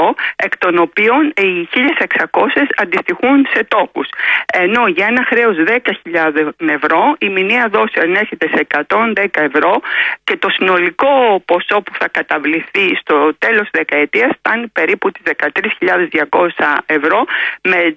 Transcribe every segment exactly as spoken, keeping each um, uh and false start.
ευρώ, εκ των οποίων οι χίλια εξακόσιες αντιστοιχούν σε τόκους. Ενώ για ένα χρέος δέκα χιλιάδες ευρώ η μηνιαία δόση ανέρχεται σε εκατόν δέκα ευρώ και το συνολικό ποσό που θα καταβληθεί στο τέλος της δεκαετίας φτάνει περίπου τις δεκατρείς χιλιάδες διακόσια ευρώ, με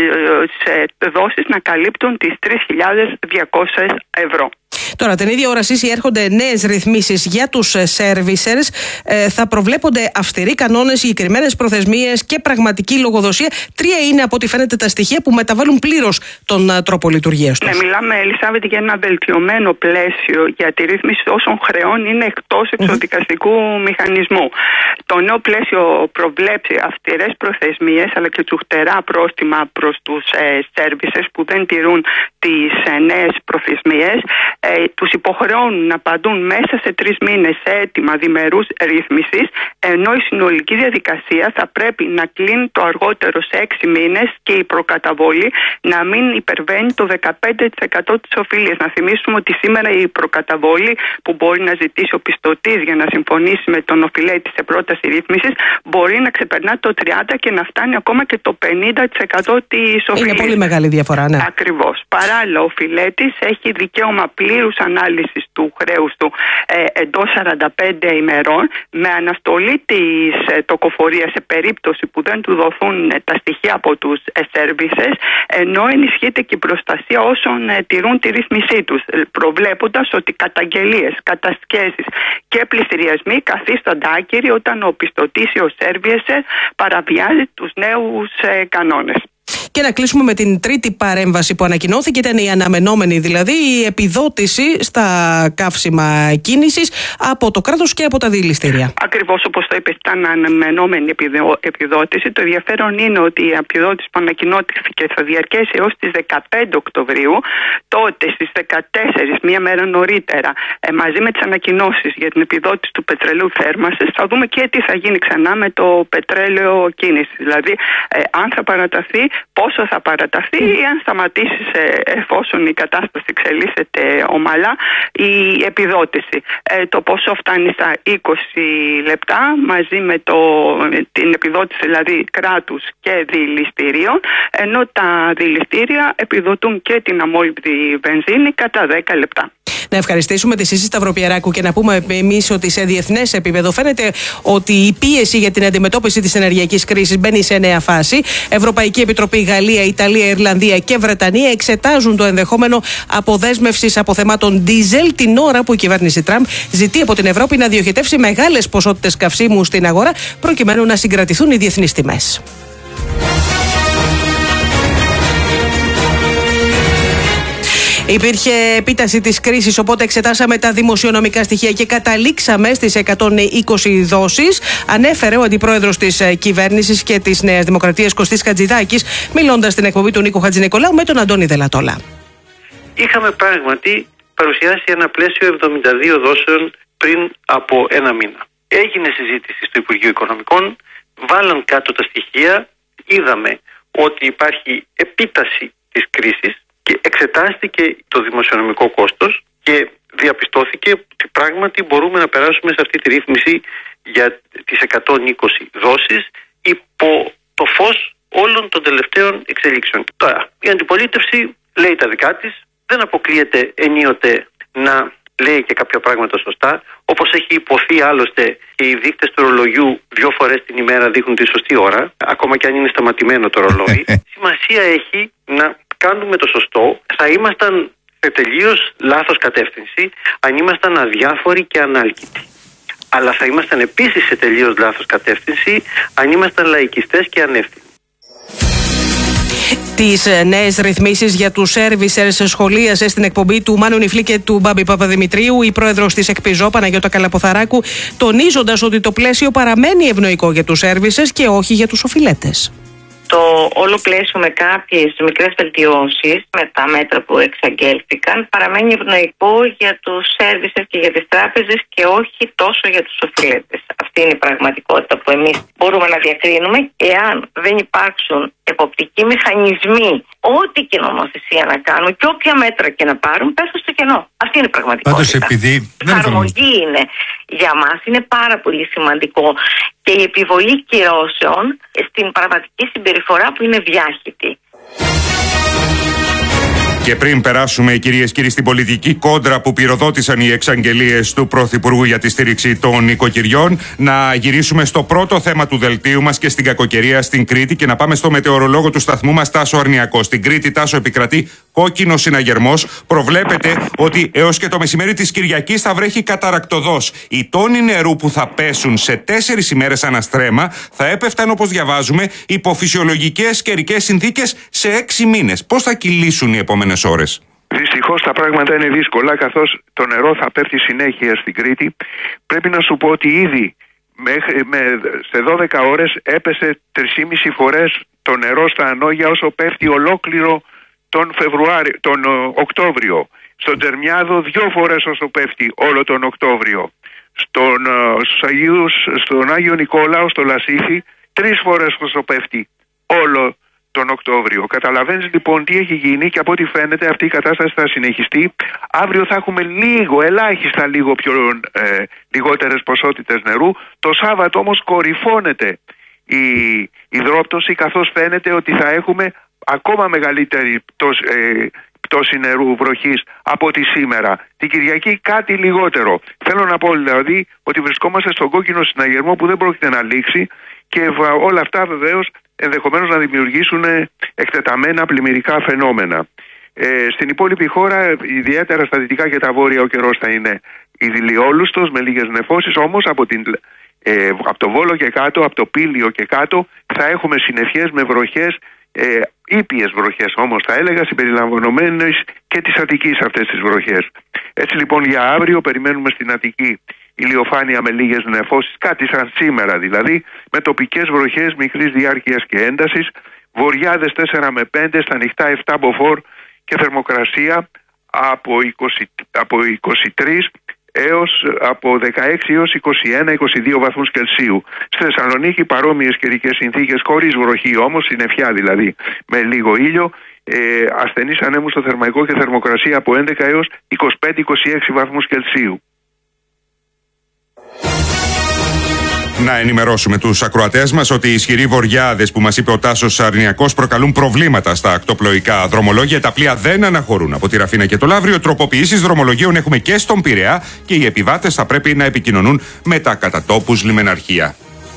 τις δόσεις να καλύπτουν τις τρεις χιλιάδες διακόσιες ευρώ. Τώρα, την ίδια ώρα, Σύση, έρχονται νέες ρυθμίσεις για τους servicers. Ε, θα προβλέπονται αυστηροί κανόνες, συγκεκριμένες προθεσμίες και πραγματική λογοδοσία. Τρία είναι, από ό,τι φαίνεται, τα στοιχεία που μεταβάλλουν πλήρως τον uh, τρόπο λειτουργίας τους. Ναι, μιλάμε, Ελισάβετ, για ένα βελτιωμένο πλαίσιο για τη ρύθμιση όσων χρεών είναι εκτός εξοδικαστικού mm-hmm. μηχανισμού. Το νέο πλαίσιο προβλέψει αυστηρές προθεσμίες αλλά και τσουχτερά πρόστιμα προς τους ε, servicers που δεν τηρούν τις ε, νέες προθεσμίες. Ε, τους υποχρεώνουν να απαντούν μέσα σε τρεις μήνες σε αίτημα διμερούς ρύθμισης, ενώ η συνολική διαδικασία θα πρέπει να κλείνει το αργότερο σε έξι μήνες και η προκαταβολή να μην υπερβαίνει το δεκαπέντε τοις εκατό της οφειλίας. Να θυμίσουμε ότι σήμερα η προκαταβολή που μπορεί να ζητήσει ο πιστωτής για να συμφωνήσει με τον οφειλέτη σε πρόταση ρύθμισης μπορεί να ξεπερνά το τριάντα τοις εκατό και να φτάνει ακόμα και το πενήντα τοις εκατό της οφειλίας. Είναι πολύ μεγάλη διαφορά, ναι. Ακριβώς. Παράλληλα, ο οφειλέτης έχει δικαίωμα πλήρους ανάλυσης του χρέους του ε, εντός σαράντα πέντε ημερών, με αναστολή της ε, τοκοφορίας σε περίπτωση που δεν του δοθούν ε, τα στοιχεία από τους ε, services, ενώ ενισχύεται και η προστασία όσων ε, τηρούν τη ρύθμισή τους, ε, προβλέποντας ότι καταγγελίες, κατασχέσεις και πληστηριασμοί καθίστανται άκυροι όταν ο πιστωτής ή ο servicer παραβιάζει τους νέους ε, κανόνες. Και να κλείσουμε με την τρίτη παρέμβαση που ανακοινώθηκε, ήταν η αναμενόμενη, δηλαδή η επιδότηση στα καύσιμα κίνησης από το κράτος και από τα δηληστήρια. Ακριβώς όπως το είπες, ήταν αναμενόμενη επιδότηση. Το ενδιαφέρον είναι ότι η επιδότηση που ανακοινώθηκε θα διαρκέσει έως τις δεκαπέντε Οκτωβρίου. Τότε στις δεκατέσσερις, μία μέρα νωρίτερα, μαζί με τις ανακοινώσεις για την επιδότηση του πετρελαίου θέρμανσης, θα δούμε και τι θα γίνει ξανά με το πετρέλαιο κίνησης. Δηλαδή, ε, αν θα παραταθεί, πόσο θα παραταθεί ή αν σταματήσει εφόσον η κατάσταση εξελίσσεται ομαλά η επιδότηση. Ε, το ποσό φτάνει στα είκοσι λεπτά μαζί με το, την επιδότηση δηλαδή κράτους και δηληστηρίων, ενώ τα δηληστήρια επιδοτούν και την αμόλυβδη βενζίνη κατά δέκα λεπτά. Να ευχαριστήσουμε τη Σύση Σταυροπιεράκου και να πούμε εμείς ότι σε διεθνές επίπεδο φαίνεται ότι η πίεση για την αντιμετώπιση της ενεργειακής κρίσης μπαίνει σε νέα φάση. Ευρωπαϊκή Επιτροπή, Γαλλία, Ιταλία, Ιρλανδία και Βρετανία εξετάζουν το ενδεχόμενο αποδέσμευσης αποθεμάτων ντίζελ, την ώρα που η κυβέρνηση Τραμπ ζητεί από την Ευρώπη να διοχετεύσει μεγάλες ποσότητες καυσίμου στην αγορά προκειμένου να συγκρατηθούν οι διεθνείς τιμές. Υπήρχε επίταση της κρίσης, οπότε εξετάσαμε τα δημοσιονομικά στοιχεία και καταλήξαμε στις εκατόν είκοσι δόσεις. Ανέφερε ο αντιπρόεδρος της κυβέρνησης και της Νέας Δημοκρατίας, Κωστής Χατζηδάκης, μιλώντας στην εκπομπή του Νίκο Χατζηνικολάου με τον Αντώνη Δελατόλα. Είχαμε πράγματι παρουσιάσει ένα πλαίσιο εβδομήντα δύο δόσεων πριν από ένα μήνα. Έγινε συζήτηση στο Υπουργείο Οικονομικών, βάλαν κάτω τα στοιχεία, είδαμε ότι υπάρχει επίταση της κρίσης και εξετάστηκε το δημοσιονομικό κόστος και διαπιστώθηκε ότι πράγματι μπορούμε να περάσουμε σε αυτή τη ρύθμιση για τις εκατόν είκοσι δόσεις υπό το φως όλων των τελευταίων εξελίξεων. Τώρα, η αντιπολίτευση λέει τα δικά της, δεν αποκλείεται ενίοτε να λέει και κάποια πράγματα σωστά, όπως έχει υποθεί άλλωστε και οι δείκτες του ρολογιού δύο φορές την ημέρα δείχνουν τη σωστή ώρα, ακόμα και αν είναι σταματημένο το ρολόι. Σημασία έχει να κάνουμε το σωστό. Θα ήμασταν σε τελείως λάθος κατεύθυνση αν ήμασταν αδιάφοροι και ανάλκητοι. Αλλά θα ήμασταν επίσης σε τελείως λάθος κατεύθυνση αν ήμασταν λαϊκιστές και ανεύθυνοι. Τις νέες ρυθμίσεις για τους servicers σχολίασε στην εκπομπή του Μάνου Νιφλή και του Μπάμπη Παπαδημητρίου η πρόεδρος της ΕΚΠΙΖΟ, Παναγιώτα Καλαποθαράκου, τονίζοντας ότι το πλαίσιο παραμένει ευνοϊκό για τους servicers και όχι για τους οφειλέτες. Το όλο πλαίσιο με κάποιες μικρές βελτιώσεις με τα μέτρα που εξαγγέλθηκαν παραμένει ευνοϊκό για τους servicers και για τις τράπεζες και όχι τόσο για τους οφειλέτες. Αυτή είναι η πραγματικότητα που εμείς μπορούμε να διακρίνουμε. Εάν δεν υπάρξουν εποπτικοί μηχανισμοί, ό,τι και νομοθεσία να κάνουν και όποια μέτρα και να πάρουν, πέφτουν στο κενό. Αυτή είναι η πραγματικότητα. Πάντως, επειδή η εφαρμογή είναι για μας, είναι πάρα πολύ σημαντικό, και η επιβολή κυρώσεων στην πραγματική συμπεριφορά που είναι διάχυτη. Και πριν περάσουμε, κυρίες και κύριοι, στην πολιτική κόντρα που πυροδότησαν οι εξαγγελίες του Πρωθυπουργού για τη στήριξη των νοικοκυριών, να γυρίσουμε στο πρώτο θέμα του δελτίου μας και στην κακοκαιρία στην Κρήτη και να πάμε στο μετεωρολόγο του σταθμού μας, Τάσο Αρνιακό. Στην Κρήτη, Τάσο, επικρατεί κόκκινο συναγερμός. Προβλέπεται ότι έως και το μεσημέρι της Κυριακής θα βρέχει καταρακτωδώς. Οι τόνοι νερού που θα πέσουν σε τέσσερις ημέρες αναστρέμα θα έπεφταν, όπως διαβάζουμε, υπό φυσιολογικές καιρικές συνθήκες σε έξι μήνες. Πώς θα κυλήσουν οι επόμενες ώρες? Δυστυχώς τα πράγματα είναι δύσκολα, καθώς το νερό θα πέφτει συνέχεια στην Κρήτη. Πρέπει να σου πω ότι ήδη μέχρι, με, σε δώδεκα ώρες έπεσε τρεις και μισή φορές το νερό στα Ανόγια όσο πέφτει ολόκληρο τον, Φεβρουάριο, τον Οκτώβριο. Στον Τζερμιάδο δύο φορές όσο πέφτει όλο τον Οκτώβριο. Στον, στους Αγίους, στον Άγιο Νικόλαο, στο Λασίθι, τρεις φορές όσο πέφτει όλο τον Οκτώβριο. Καταλαβαίνεις λοιπόν τι έχει γίνει, και από ό,τι φαίνεται αυτή η κατάσταση θα συνεχιστεί. Αύριο θα έχουμε λίγο, ελάχιστα λίγο πιο ε, λιγότερες ποσότητες νερού. Το Σάββατο όμως κορυφώνεται η υδρόπτωση, καθώς φαίνεται ότι θα έχουμε ακόμα μεγαλύτερη πτώση, ε, πτώση νερού, βροχής από τη σήμερα. Την Κυριακή κάτι λιγότερο. Θέλω να πω δηλαδή ότι βρισκόμαστε στον κόκκινο συναγερμό που δεν πρόκειται να λήξει, και όλα αυτά βεβαίως ενδεχομένως να δημιουργήσουν εκτεταμένα πλημμυρικά φαινόμενα. Ε, στην υπόλοιπη χώρα, ιδιαίτερα στα δυτικά και τα βόρεια, ο καιρός θα είναι ηλιόλουστος με λίγες νεφώσεις, όμως από, την, ε, από το Βόλο και κάτω, από το Πήλιο και κάτω, θα έχουμε συννεφιές με βροχές, ε, ήπιες βροχές όμως θα έλεγα, συμπεριλαμβανομένες και της Αττικής αυτές τις βροχές. Έτσι λοιπόν για αύριο περιμένουμε στην Αττική ηλιοφάνεια με λίγες νεφώσεις, κάτι σαν σήμερα δηλαδή, με τοπικές βροχές μικρής διάρκειας και έντασης, βοριάδες τέσσερα με πέντε, στα νυχτά επτά μποφόρ και θερμοκρασία από, είκοσι, από είκοσι τρεις έως από δεκαέξι έως είκοσι ένα με είκοσι δύο βαθμούς Κελσίου. Στη Θεσσαλονίκη παρόμοιες καιρικές συνθήκες, χωρίς βροχή όμως, συννεφιά δηλαδή με λίγο ήλιο, ε, ασθενείς ανέμους στο θερμαϊκό και θερμοκρασία από έντεκα έως είκοσι πέντε με είκοσι έξι βαθμούς Κελσίου. Να ενημερώσουμε τους ακροατές μας ότι οι ισχυροί βοριάδες που μας είπε ο Τάσος Αρνιακός προκαλούν προβλήματα στα ακτοπλοϊκά δρομολόγια. Τα πλοία δεν αναχωρούν από τη Ραφίνα και το Λαύριο. Τροποποιήσεις δρομολογίων έχουμε και στον Πειραιά, και οι επιβάτες θα πρέπει να επικοινωνούν με τα κατατόπους λιμεναρχεία.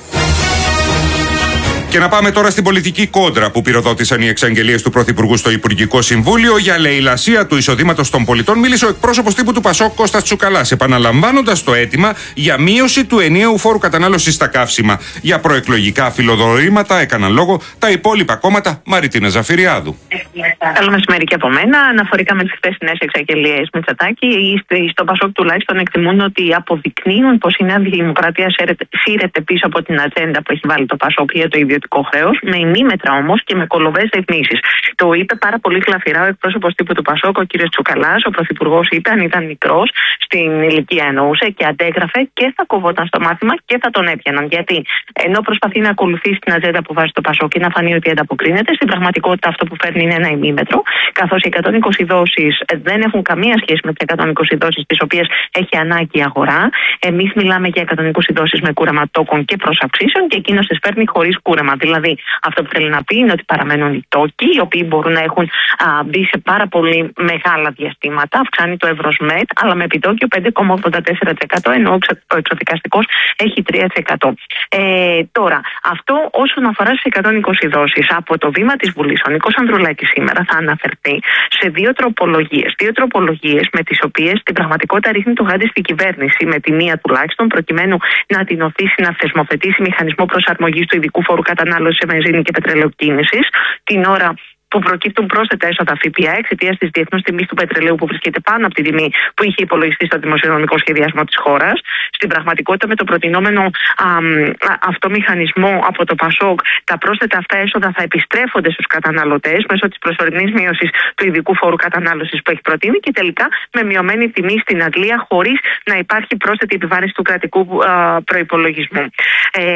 Και να πάμε τώρα στην πολιτική κόντρα που πυροδότησαν οι εξαγγελίες του Πρωθυπουργού στο Υπουργικό Συμβούλιο. Για λαιλασία του εισοδήματος των πολιτών μίλησε ο εκπρόσωπος τύπου του Πασόκ, Κώστας Τσουκαλάς, επαναλαμβάνοντας το αίτημα για μείωση του ενιαίου φόρου κατανάλωσης στα καύσιμα. Για προεκλογικά φιλοδορήματα έκαναν λόγο τα υπόλοιπα κόμματα. Μαριτίνα Ζαφυριάδου. Καλό μεσημέρι και από μένα. Αναφορικά με τις χθεσινές εξαγγελίες Μητσοτάκη, στο Πασόκ τουλάχιστον εκτιμούν ότι αποδεικνύουν πως η Νέα Δημοκρατία σύρεται πίσω από την ατζέντα που έχει βάλει το Πασόκ για το ιδιωτικό χρέος, με ημίμετρα όμως και με κολοβές ρυθμίσεις. Το είπε πάρα πολύ γλαφυρά ο εκπρόσωπος τύπου του Πασόκ, ο κ. Τσουκαλάς. Ο Πρωθυπουργός είπε, αν ήταν μικρός, στην ηλικία εννοούσε, και αντέγραφε και θα κοβόταν στο μάθημα και θα τον έπιαναν. Γιατί ενώ προσπαθεί να ακολουθήσει την ατζέντα που βάζει το Πασόκ και να φανεί ότι ανταποκρίνεται, στην πραγματικότητα αυτό που φέρνει είναι ένα ημίμετρο, καθώς οι εκατόν είκοσι δόσεις δεν έχουν καμία σχέση με τις εκατόν είκοσι δόσεις τις οποίες έχει ανάγκη η αγορά. Εμείς μιλάμε για εκατόν είκοσι δόσεις με κούρεμα τόκων και προσαυξήσεων, και εκείνος τις φέρνει χωρίς κούρεμα. Δηλαδή, αυτό που θέλει να πει είναι ότι παραμένουν οι τόκοι, οι οποίοι μπορούν να έχουν α, μπει σε πάρα πολύ μεγάλα διαστήματα. Αυξάνει το Ευρωσμέτ, αλλά με επιτόκιο πέντε κόμμα ογδόντα τέσσερα τοις εκατό, ενώ ο εξωδικαστικός έχει τρία τοις εκατό. Ε, τώρα, αυτό όσον αφορά στις εκατόν είκοσι δόσεις, από το βήμα της Βουλής, ο Νίκος Ανδρουλάκης σήμερα θα αναφερθεί σε δύο τροπολογίες. Δύο τροπολογίες με τις οποίες στην πραγματικότητα ρίχνει το γάντι στην κυβέρνηση, με τη μία τουλάχιστον, προκειμένου να την οθήσει να θεσμοθετήσει μηχανισμό προσαρμογής του ειδικού φόρου κατανάλωσης σε βενζίνη και πετρελαιοκίνησης, την ώρα που προκύπτουν πρόσθετα έσοδα ΦΠΑ εξαιτίας της διεθνούς τιμής του πετρελαίου που βρίσκεται πάνω από τη τιμή που είχε υπολογιστεί στο δημοσιονομικό σχεδιασμό της χώρας. Στην πραγματικότητα, με το προτινόμενο α, αυτό μηχανισμό από το Πασόκ, τα πρόσθετα αυτά έσοδα θα επιστρέφονται στους καταναλωτές μέσω της προσωρινής μείωσης του ειδικού φόρου κατανάλωσης που έχει προτείνει, και τελικά με μειωμένη τιμή στην αντλία, χωρίς να υπάρχει πρόσθετη επιβάρυνση του κρατικού α, προϋπολογισμού. Ε,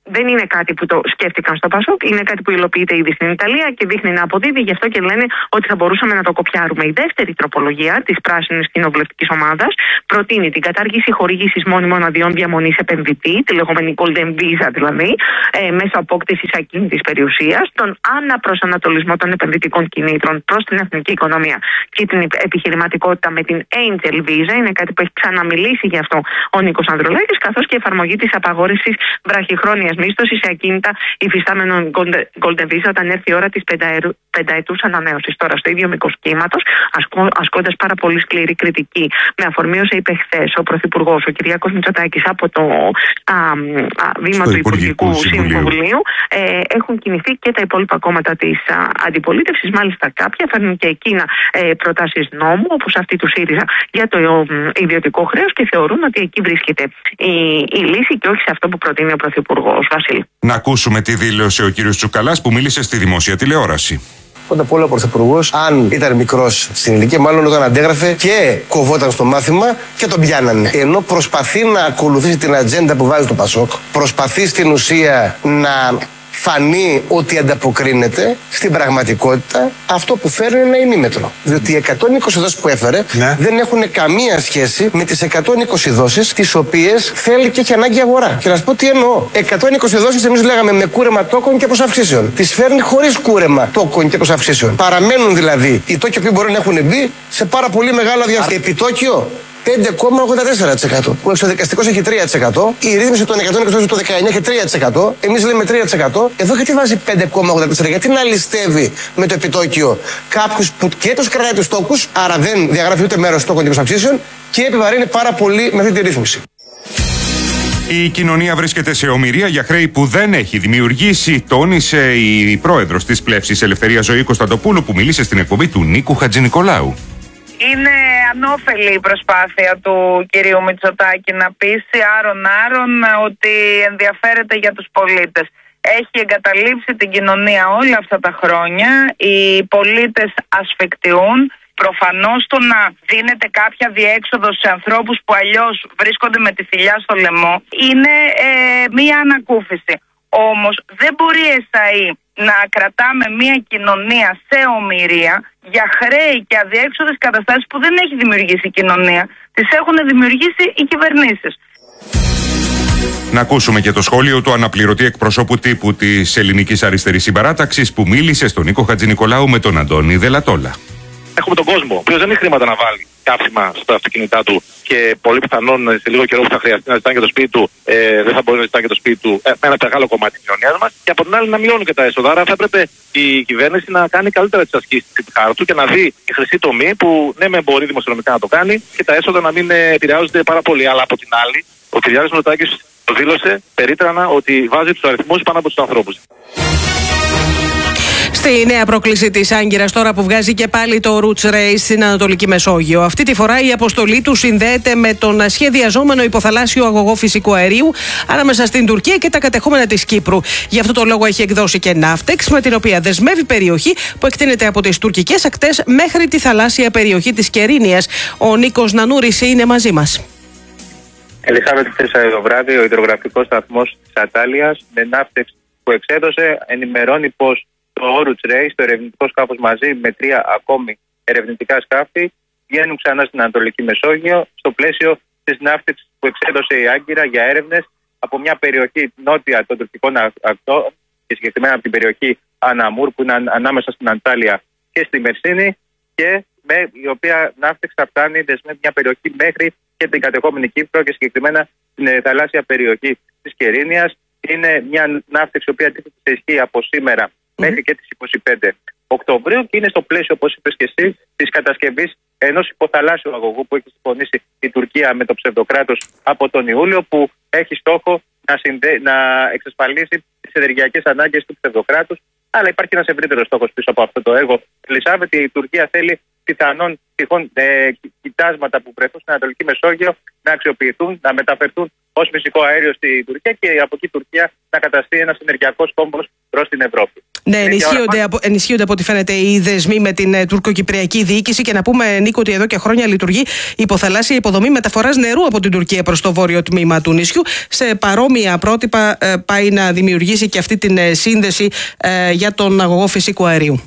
δεν είναι κάτι που το σκέφτηκαν στο Πασόκ, είναι κάτι που υλοποιείται ήδη στην Ιταλία και δείχνει να αποδίδει, γι' αυτό και λένε ότι θα μπορούσαμε να το κοπιάρουμε. Η δεύτερη τροπολογία τη πράσινη κοινοβουλευτική ομάδα προτείνει την κατάργηση χορήγηση μόνιμων αδειών διαμονή επενδυτή, τη λεγόμενη Golden Visa δηλαδή, ε, μέσω απόκτηση ακίνητης περιουσίας, τον αναπροσανατολισμό των επενδυτικών κινήτρων προς την εθνική οικονομία και την επιχειρηματικότητα με την Angel Visa, είναι κάτι που έχει ξαναμιλήσει γι' αυτό ο Νίκος Ανδρουλάκης, καθώς και εφαρμογή της απαγόρευσης βραχυχρόνιας μίσθωσης σε ακίνητα υφιστάμενων Golden Visa όταν έρθει η ώρα της πενταερου, πενταετούς ανανέωσης. Τώρα, στο ίδιο μήκος κύματος, ασκώντας πάρα πολύ σκληρή κριτική, με αφορμή όσα είπε χθες ο Πρωθυπουργός, ο Κυριάκος Μητσοτάκης, από το α, α, βήμα του Υπουργικού Συμβουλίου, ε, έχουν κινηθεί και τα υπόλοιπα κόμματα της αντιπολίτευσης. Μάλιστα, κάποια φέρνουν και εκείνα ε, προτάσεις νόμου, όπως αυτή του ΣΥΡΙΖΑ, για το ε, ιδιωτικό χρέος και θεωρούν ότι εκεί βρίσκεται η, η λύση και όχι σε αυτό που προτείνει ο Πρωθυπουργός. Βασίλη. Να ακούσουμε τι δήλωσε ο κύριος Τσουκαλάς που μίλησε στη δημόσια τηλεόραση. Πρώτα απ' όλα ο Πρωθυπουργός, αν ήταν μικρός στην ηλικία, μάλλον όταν αντέγραφε και κοβόταν στο μάθημα και τον πιάνανε. Ενώ προσπαθεί να ακολουθήσει την ατζέντα που βάζει το Πασόκ, προσπαθεί στην ουσία να φανεί ότι ανταποκρίνεται, στην πραγματικότητα αυτό που φέρνει είναι ημίμετρο. Διότι οι εκατόν είκοσι δόσεις που έφερε ναι. δεν έχουν καμία σχέση με τις εκατόν είκοσι δόσεις τις οποίες θέλει και έχει ανάγκη αγορά. Και να σου πω τι εννοώ. εκατόν είκοσι δόσεις εμείς λέγαμε με κούρεμα τόκων και προσαυξήσεων. Τις φέρνει χωρίς κούρεμα τόκων και προσαυξήσεων. Παραμένουν δηλαδή οι τόκοι που μπορεί να έχουν μπει σε πάρα πολύ μεγάλα διαστήματα. Επιτόκιο πέντε κόμμα ογδόντα τέσσερα τοις εκατό. Ο εξωδικαστικός έχει τρία τοις εκατό. Η ρύθμιση των εκατόν είκοσι το δεκαεννιά έχει τρία τοις εκατό. Εμείς λέμε τρία τοις εκατό. Εδώ γιατί βάζει πέντε κόμμα ογδόντα τέσσερα. Γιατί να ληστεύει με το επιτόκιο κάποιους που και τους κρατάει τους τόκους, άρα δεν διαγράφει ούτε μέρος τόκων και προσαυξήσεων και επιβαρύνει πάρα πολύ με αυτή τη ρύθμιση. Η κοινωνία βρίσκεται σε ομηρία για χρέη που δεν έχει δημιουργήσει, τόνισε η πρόεδρος της Πλεύσης Ελευθερία Ζωή Κωνσταντοπούλου που μίλησε στην εκπομπή του Νίκου Χατζηνικολάου. Είναι ανώφελη η προσπάθεια του κυρίου Μητσοτάκη να πείσει άρον-άρον ότι ενδιαφέρεται για τους πολίτες. Έχει εγκαταλείψει την κοινωνία όλα αυτά τα χρόνια. Οι πολίτες ασφικτιούν. Προφανώς το να δίνεται κάποια διέξοδο σε ανθρώπους που αλλιώς βρίσκονται με τη θηλιά στο λαιμό είναι ε, μία ανακούφιση. Όμως δεν μπορεί ΕΣΑΗ να κρατάμε μία κοινωνία σε ομηρία για χρέη και αδιέξοδες καταστάσεις που δεν έχει δημιουργήσει η κοινωνία. Τις έχουν δημιουργήσει οι κυβερνήσεις. Να ακούσουμε και το σχόλιο του αναπληρωτή εκπροσώπου τύπου της Ελληνικής Αριστερής Συμπαράταξης που μίλησε στον Νίκο Χατζηνικολάου με τον Αντώνη Δελατόλα. Έχουμε τον κόσμο, ο οποίος δεν έχει χρήματα να βάλει καύσιμα στα αυτοκίνητά του και πολύ πιθανόν σε λίγο καιρό που θα χρειαστεί να ζητάνε και το σπίτι του, ε, δεν θα μπορεί να ζητάνε και το σπίτι του ε, με ένα μεγάλο κομμάτι της κοινωνίας μας. Και από την άλλη να μειώνουν και τα έσοδα. Άρα θα έπρεπε η κυβέρνηση να κάνει καλύτερα τις ασκήσεις της χάρη του και να δει τη χρυσή τομή που ναι, με μπορεί δημοσιονομικά να το κάνει και τα έσοδα να μην επηρεάζονται πάρα πολύ. Αλλά από την άλλη, ο Κυριάκος Μητσοτάκης το δήλωσε περίτρανα ότι βάζει τους αριθμούς πάνω από τους ανθρώπους. Στη νέα πρόκληση της Άγκυρας, τώρα που βγάζει και πάλι το Roots Race στην Ανατολική Μεσόγειο. Αυτή τη φορά η αποστολή του συνδέεται με τον σχεδιαζόμενο υποθαλάσσιο αγωγό φυσικού αερίου ανάμεσα στην Τουρκία και τα κατεχόμενα της Κύπρου. Γι' αυτό το λόγο έχει εκδώσει και ναύτεξ, με την οποία δεσμεύει περιοχή που εκτείνεται από τις τουρκικές ακτές μέχρι τη θαλάσσια περιοχή της Κερίνιας. Ο Νίκος Νανούρης είναι μαζί μας. Ελισάβετ, χθες το βράδυ, ο υδρογραφικός σταθμός της Ατάλειας με ναύτεξ που εξέδωσε ενημερώνει πως το Roots Race, το ερευνητικό σκάφος μαζί με τρία ακόμη ερευνητικά σκάφη, βγαίνουν ξανά στην Ανατολική Μεσόγειο στο πλαίσιο της ναύτεξης που εξέδωσε η Άγκυρα για έρευνες από μια περιοχή νότια των τουρκικών ακτών και συγκεκριμένα από την περιοχή Αναμούρ που είναι ανάμεσα στην Αντάλια και στη Μερσίνη και με η οποία ναύτεξ θα φτάνει δεσμεύει μια περιοχή μέχρι και την κατεχόμενη Κύπρο και συγκεκριμένα την θαλάσσια περιοχή της Κερίνιας. Είναι μια ναύτεξ η οποία τίθεται σε ισχύ από σήμερα μέχρι και τις είκοσι πέντε Οκτωβρίου και είναι στο πλαίσιο, όπως είπες και εσύ, της κατασκευής ενός υποθαλάσσιου αγωγού που έχει συμφωνήσει η Τουρκία με το ψευδοκράτος από τον Ιούλιο, που έχει στόχο να, συνδε... να εξασφαλίσει τις ενεργειακές ανάγκες του ψευδοκράτους. Αλλά υπάρχει ένας ευρύτερος στόχος πίσω από αυτό το έργο. Ελισάβετ, η Τουρκία θέλει πιθανών τυχόν ε, κοιτάσματα που βρεθούν στην Ανατολική Μεσόγειο να αξιοποιηθούν, να μεταφερθούν ως φυσικό αέριο στη Τουρκία και από εκεί η Τουρκία να καταστεί ένας ενεργειακός κόμβος προς την Ευρώπη. Ναι, ενισχύονται από, ενισχύονται από ό,τι φαίνεται οι δεσμοί με την ε, τουρκοκυπριακή διοίκηση και να πούμε, Νίκο, ότι εδώ και χρόνια λειτουργεί η υποθαλάσσια υποδομή μεταφοράς νερού από την Τουρκία προς το βόρειο τμήμα του νησιού. Σε παρόμοια πρότυπα ε, πάει να δημιουργήσει και αυτή την ε, σύνδεση ε, για τον αγωγό φυσικού αερίου.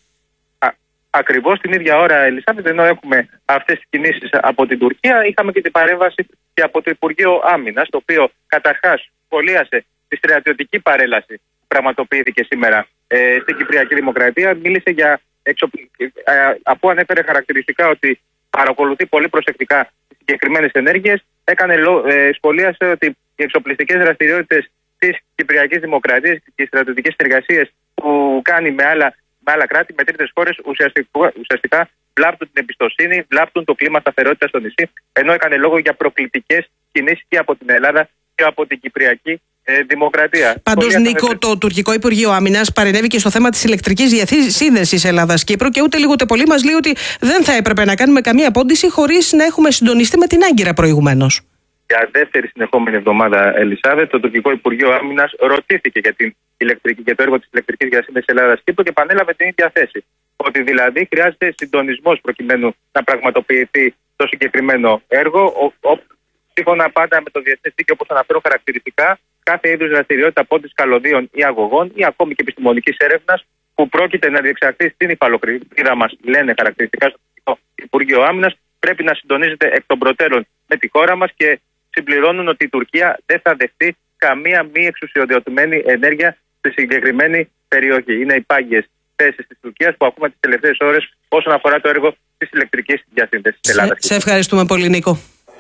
Ακριβώς την ίδια ώρα, Ελισάβετ, ενώ έχουμε αυτές τις κινήσεις από την Τουρκία, είχαμε και την παρέμβαση και από το Υπουργείο Άμυνας, το οποίο καταρχάς σχολίασε τη στρατιωτική παρέλαση που πραγματοποιήθηκε σήμερα ε, στην Κυπριακή Δημοκρατία. Μίλησε για, εξοπ... ε, αφού ανέφερε χαρακτηριστικά ότι παρακολουθεί πολύ προσεκτικά τις συγκεκριμένες ενέργειες, έκανε, ε, σχολίασε ότι οι εξοπλιστικές δραστηριότητες της Κυπριακής Δημοκρατίας και οι στρατιωτικές συνεργασίες που κάνει με άλλα με άλλα κράτη, με τρίτες χώρες, ουσιαστικά, ουσιαστικά βλάπτουν την εμπιστοσύνη, βλάπτουν το κλίμα σταθερότητας στο νησί, ενώ έκανε λόγο για προκλητικές κινήσεις και από την Ελλάδα και από την Κυπριακή ε, Δημοκρατία. Πάντως, Νίκο, με... το τουρκικό Υπουργείο Άμυνας παρενέβη και στο θέμα της ηλεκτρικής διασύνδεσης Ελλάδα-Κύπρου και ούτε λίγο ούτε πολύ μας λέει ότι δεν θα έπρεπε να κάνουμε καμία απόντιση χωρίς να έχουμε συντονιστεί με την Άγκυρα προηγουμένως. Για δεύτερη συνεχόμενη εβδομάδα, Ελισάβετ, το τουρκικό Υπουργείο Άμυνας ρωτήθηκε για, την ηλεκτρική, για το έργο της ηλεκτρικής διασύνδεσης Ελλάδα-Κύπρου και επανέλαβε την ίδια θέση. Ότι δηλαδή χρειάζεται συντονισμός προκειμένου να πραγματοποιηθεί το συγκεκριμένο έργο. Ο, ο, σύμφωνα πάντα με το διεθνές δίκαιο, όπως αναφέρω χαρακτηριστικά, κάθε είδους δραστηριότητα απόντισης καλωδίων ή αγωγών ή ακόμη και επιστημονικής έρευνας που πρόκειται να διεξαχθεί στην υφαλοκρηπίδα μας, λένε χαρακτηριστικά στο τουρκικό Υπουργείο Άμυνας, πρέπει να συντονίζεται εκ των προτέρων με τη χώρα μας και συμπληρώνουν ότι η Τουρκία δεν θα δεχτεί καμία μη εξουσιοδοτημένη ενέργεια στη συγκεκριμένη περιοχή. Είναι οι πάγιες θέσεις της Τουρκίας που ακούμε τις τελευταίες ώρες όσον αφορά το έργο της ηλεκτρικής διασύνδεσης της Ελλάδας. Σε, σε ευχαριστούμε πολύ, Νίκο.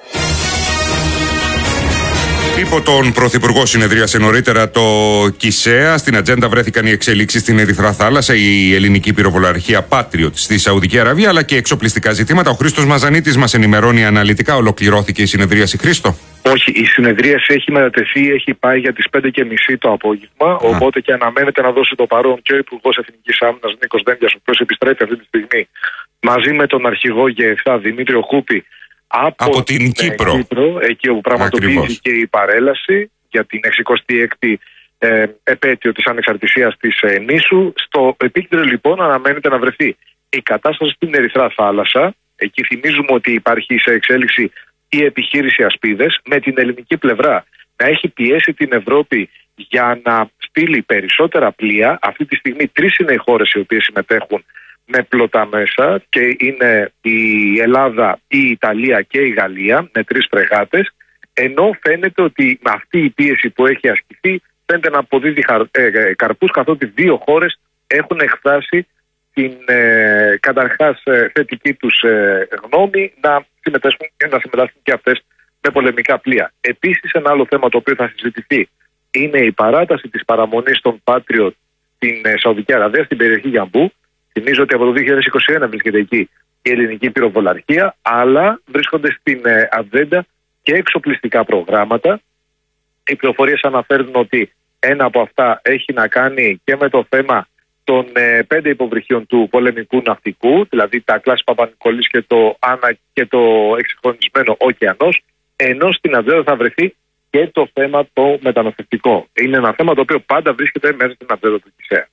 Υπό τον Πρωθυπουργό συνεδρίασε νωρίτερα το ΚΙΣΕΑ. Στην ατζέντα βρέθηκαν οι εξελίξεις στην Ερυθρά Θάλασσα, η ελληνική πυροβολαρχία Patriot στη Σαουδική Αραβία, αλλά και εξοπλιστικά ζητήματα. Ο Χρήστος Μαζανίτης μας ενημερώνει αναλυτικά. Ολοκληρώθηκε η συνεδρίαση, Χρήστο? Όχι, η συνεδρίαση έχει μετατεθεί, έχει πάει για τις πέντε και μισή το απόγευμα. Α. Οπότε και αναμένεται να δώσει το παρόν και ο Υπουργός Εθνικής Άμυνας Νίκος Δένδιας, ο οποίος επιστρέφει αυτή τη στιγμή, μαζί με τον αρχηγό ΓΕΕΦΑ Δημήτριο Κούπη. Από, από την, την Κύπρο. Κύπρο, εκεί όπου πραγματοποιήθηκε η παρέλαση για την εξηκοστή έκτη ε, επέτειο της ανεξαρτησίας της ε, νήσου. Στο επίκεντρο λοιπόν αναμένεται να βρεθεί η κατάσταση στην Ερυθρά Θάλασσα. Εκεί θυμίζουμε ότι υπάρχει σε εξέλιξη η επιχείρηση Ασπίδες, με την ελληνική πλευρά να έχει πιέσει την Ευρώπη για να στείλει περισσότερα πλοία. Αυτή τη στιγμή τρεις είναι οι χώρες οι οποίες συμμετέχουν με πλωτά μέσα και είναι η Ελλάδα, η Ιταλία και η Γαλλία με τρεις φρεγάτες, ενώ φαίνεται ότι με αυτή η πίεση που έχει ασκηθεί φαίνεται να αποδίδει ε, καρπούς, καθότι δύο χώρες έχουν εκφράσει την ε, καταρχάς ε, θετική τους ε, γνώμη να συμμετάσχουν και να συμμετάσχουν και αυτές με πολεμικά πλοία. Επίσης, ένα άλλο θέμα το οποίο θα συζητηθεί είναι η παράταση της παραμονής των Patriot στην ε, Σαουδική Αραβία, στην περιοχή Γιαμπού. Θυμίζω ότι από το δύο χιλιάδες είκοσι ένα βρίσκεται εκεί η ελληνική πυροβολαρχία, αλλά βρίσκονται στην ε, ατζέντα και εξοπλιστικά προγράμματα. Οι πληροφορίες αναφέρουν ότι ένα από αυτά έχει να κάνει και με το θέμα των ε, πέντε υποβρυχίων του πολεμικού ναυτικού, δηλαδή τα κλάση Παπα-Νικολής και το Άννα και το εξυγχρονισμένο Ωκεανός, ενώ στην ατζέντα θα βρεθεί και το θέμα το μεταναστευτικό. Είναι ένα θέμα το οποίο πάντα βρίσκεται μέσα στην ατζέντα του ΚΙΣΕΑ.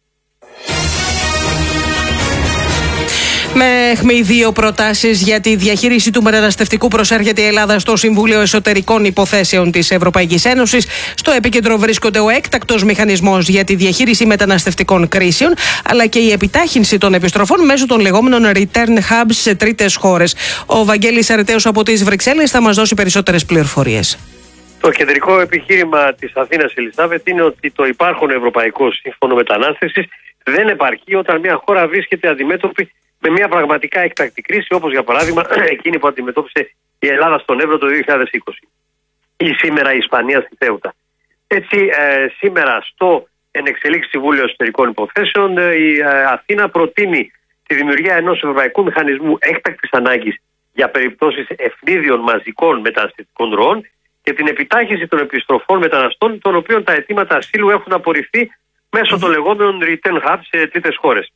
Με αιχμή δύο προτάσεις για τη διαχείριση του μεταναστευτικού προσέρχεται η Ελλάδα στο Συμβούλιο Εσωτερικών Υποθέσεων της Ευρωπαϊκής Ένωσης. Στο επίκεντρο βρίσκονται ο έκτακτος μηχανισμός για τη διαχείριση μεταναστευτικών κρίσεων, αλλά και η επιτάχυνση των επιστροφών μέσω των λεγόμενων return hubs σε τρίτες χώρες. Ο Βαγγέλης Αρετέος από τις Βρυξέλλες θα μας δώσει περισσότερες πληροφορίες. Το κεντρικό επιχείρημα της Αθήνας, Ελισάβετ, είναι ότι το υπάρχον Ευρωπαϊκό Σύμφωνο Μετανάστευσης δεν επαρκεί όταν μια χώρα βρίσκεται αντιμέτωπη με μια πραγματικά έκτακτη κρίση, όπως για παράδειγμα εκείνη που αντιμετώπισε η Ελλάδα στον Εύρο το δύο χιλιάδες είκοσι ή σήμερα η Ισπανία στη Θέουτα. Έτσι, ε, σήμερα στο ενεξελίξει Συμβούλιο Εσωτερικών Υποθέσεων ε, η ε, Αθήνα προτείνει τη δημιουργία ενός ευρωπαϊκού μηχανισμού έκτακτης ανάγκης για περιπτώσεις ευνίδιων μαζικών μεταναστευτικών ροών και την επιτάχυνση των επιστροφών μεταναστών, των οποίων τα αιτήματα ασύλου έχουν απορριφθεί μέσω των λεγόμενων return hubs σε τρίτες χώρες.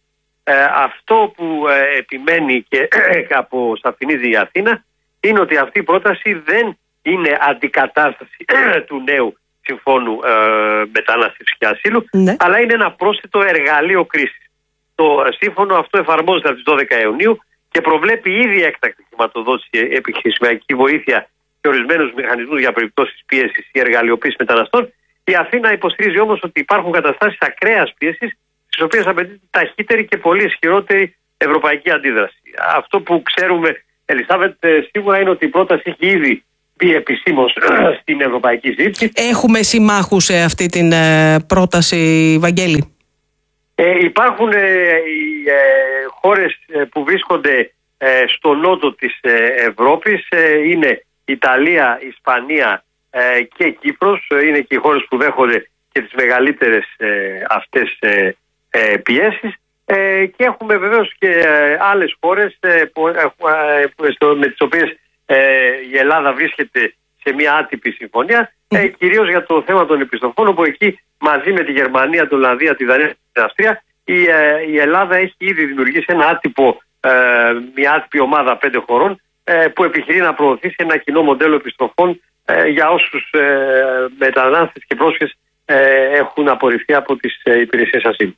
Ε, αυτό που ε, επιμένει και αποσαφηνίζει η Αθήνα είναι ότι αυτή η πρόταση δεν είναι αντικατάσταση του νέου συμφώνου ε, μετανάστευσης και ασύλου, ναι. αλλά είναι ένα πρόσθετο εργαλείο κρίσης. Το σύμφωνο αυτό εφαρμόζεται από τις δώδεκα Ιουνίου και προβλέπει ήδη έκτακτη χρηματοδότηση, επιχειρησιακή βοήθεια και ορισμένους μηχανισμούς για περιπτώσεις πίεσης ή εργαλειοποίησης μεταναστών. Η Αθήνα υποστηρίζει όμως ότι υπάρχουν καταστάσεις ακραίας πίεσης, στις οποίες απαιτείται ταχύτερη και πολύ ισχυρότερη ευρωπαϊκή αντίδραση. Αυτό που ξέρουμε, Ελισάβετ, σίγουρα είναι ότι η πρόταση έχει ήδη πει επισήμως στην ευρωπαϊκή συζήτηση. Έχουμε συμμάχους σε αυτή την ε, πρόταση, Βαγγέλη? Ε, υπάρχουν ε, οι ε, χώρες που βρίσκονται ε, στο νότο της ε, Ευρώπης, ε, είναι Ιταλία, Ισπανία ε, και Κύπρος, ε, είναι και οι χώρες που δέχονται και τις μεγαλύτερες ε, αυτές ε, ε, πιέσεις, ε, και έχουμε βεβαίως και ε, άλλες χώρες ε, που, ε, στο, με τις οποίες ε, η Ελλάδα βρίσκεται σε μια άτυπη συμφωνία, ε, κυρίως για το θέμα των επιστροφών, όπου εκεί μαζί με τη Γερμανία, την Ολλανδία, τη Δανία και την Αυστρία η, ε, η Ελλάδα έχει ήδη δημιουργήσει ένα άτυπο, ε, μια άτυπη ομάδα πέντε χωρών ε, που επιχειρεί να προωθήσει ένα κοινό μοντέλο επιστροφών ε, για όσους ε, μετανάστες και πρόσφυγες ε, έχουν απορριφθεί από τις ε, υπηρεσίες ασύλου.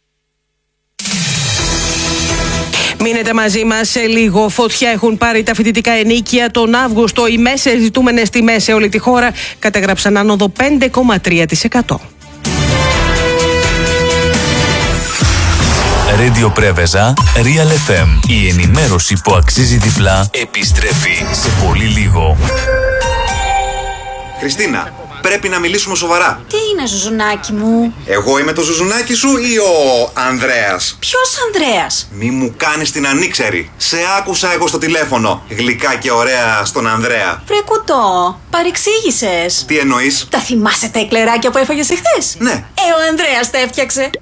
Μείνετε μαζί μας σε λίγο. Φωτιά έχουν πάρει τα φοιτητικά ενίκια τον Αύγουστο. Οι μέσες ζητούμενες τιμές σε όλη τη χώρα κατέγραψαν άνοδο πέντε κόμμα τρία τοις εκατό. Radio Πρέβεζα, Real εφ εμ. Η ενημέρωση που αξίζει διπλά επιστρέφει σε πολύ λίγο. Χριστίνα, πρέπει να μιλήσουμε σοβαρά. Τι είναι, Ζουζουνάκι μου? Εγώ είμαι το Ζουζουνάκι σου ή ο Ανδρέας? Ποιος Ανδρέας? Μη μου κάνεις την ανήξερη. Σε άκουσα εγώ στο τηλέφωνο. Γλυκά και ωραία στον Ανδρέα. Βρε κουτό, παρεξήγησες. Τι εννοείς? Τα θυμάσαι τα εκλεράκια που έφαγες εχθές? Ναι. Ε, ο Ανδρέας τα έφτιαξε.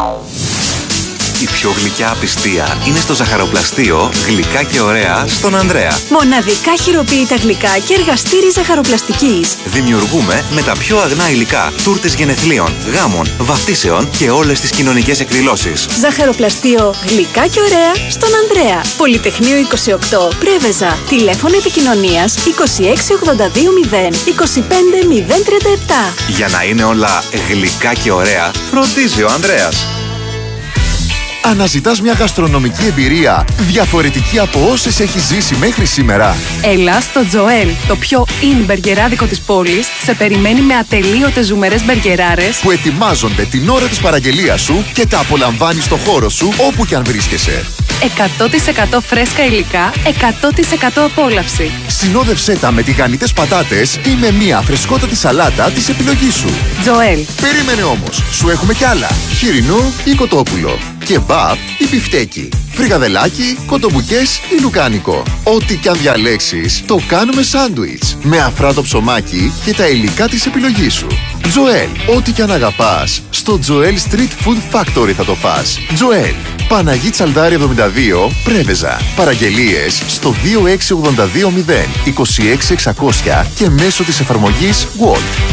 Η πιο γλυκιά απιστία είναι στο ζαχαροπλαστείο Γλυκά και ωραία στον Ανδρέα. Μοναδικά χειροποίητα γλυκά και εργαστήρι ζαχαροπλαστικής. Δημιουργούμε με τα πιο αγνά υλικά τούρτες γενεθλίων, γάμων, βαφτίσεων και όλες τις κοινωνικές εκδηλώσεις. Ζαχαροπλαστείο Γλυκά και ωραία στον Ανδρέα. Πολυτεχνείο είκοσι οκτώ, Πρέβεζα. Τηλέφωνο επικοινωνίας είκοσι έξι ογδόντα δύο μηδέν είκοσι πέντε μηδέν τριάντα επτά. Για να είναι όλα γλυκά και ωραία, φροντίζει ο Ανδρέας. Αναζητάς μια γαστρονομική εμπειρία διαφορετική από όσες έχεις ζήσει μέχρι σήμερα? Έλα στο Τζοέλ, το πιο in μπεργκεράδικο της πόλης, σε περιμένει με ατελείωτες ζουμερές μπεργκεράρες που ετοιμάζονται την ώρα της παραγγελίας σου και τα απολαμβάνεις στο χώρο σου όπου και αν βρίσκεσαι. εκατό τοις εκατό φρέσκα υλικά, εκατό τοις εκατό απόλαυση. Συνόδευσέ τα με τηγανιτές πατάτες ή με μια φρεσκότατη σαλάτα της επιλογής σου. Τζοέλ. Περίμενε όμως, σου έχουμε κι άλλα. Χοιρινό ή κοτόπουλο. Κεμπάπ ή μπιφτέκι. Φρικαδελάκι, κοτομπουκές ή λουκάνικο. Ό,τι κι αν διαλέξεις, το κάνουμε σάντουιτς. Με αφράτο ψωμάκι και τα υλικά της επιλογής σου. Τζοέλ. Ό,τι κι αν αγαπάς, στο Τζοέλ Street Food Factory θα το φας. Τζοέλ. Παναγί Τσαλδάρη εβδομήντα δύο, Πρέβεζα. Παραγγελίες στο δύο έξι ογδόντα δύο μηδέν είκοσι έξι εξακόσια και μέσω της εφαρμογής Walt.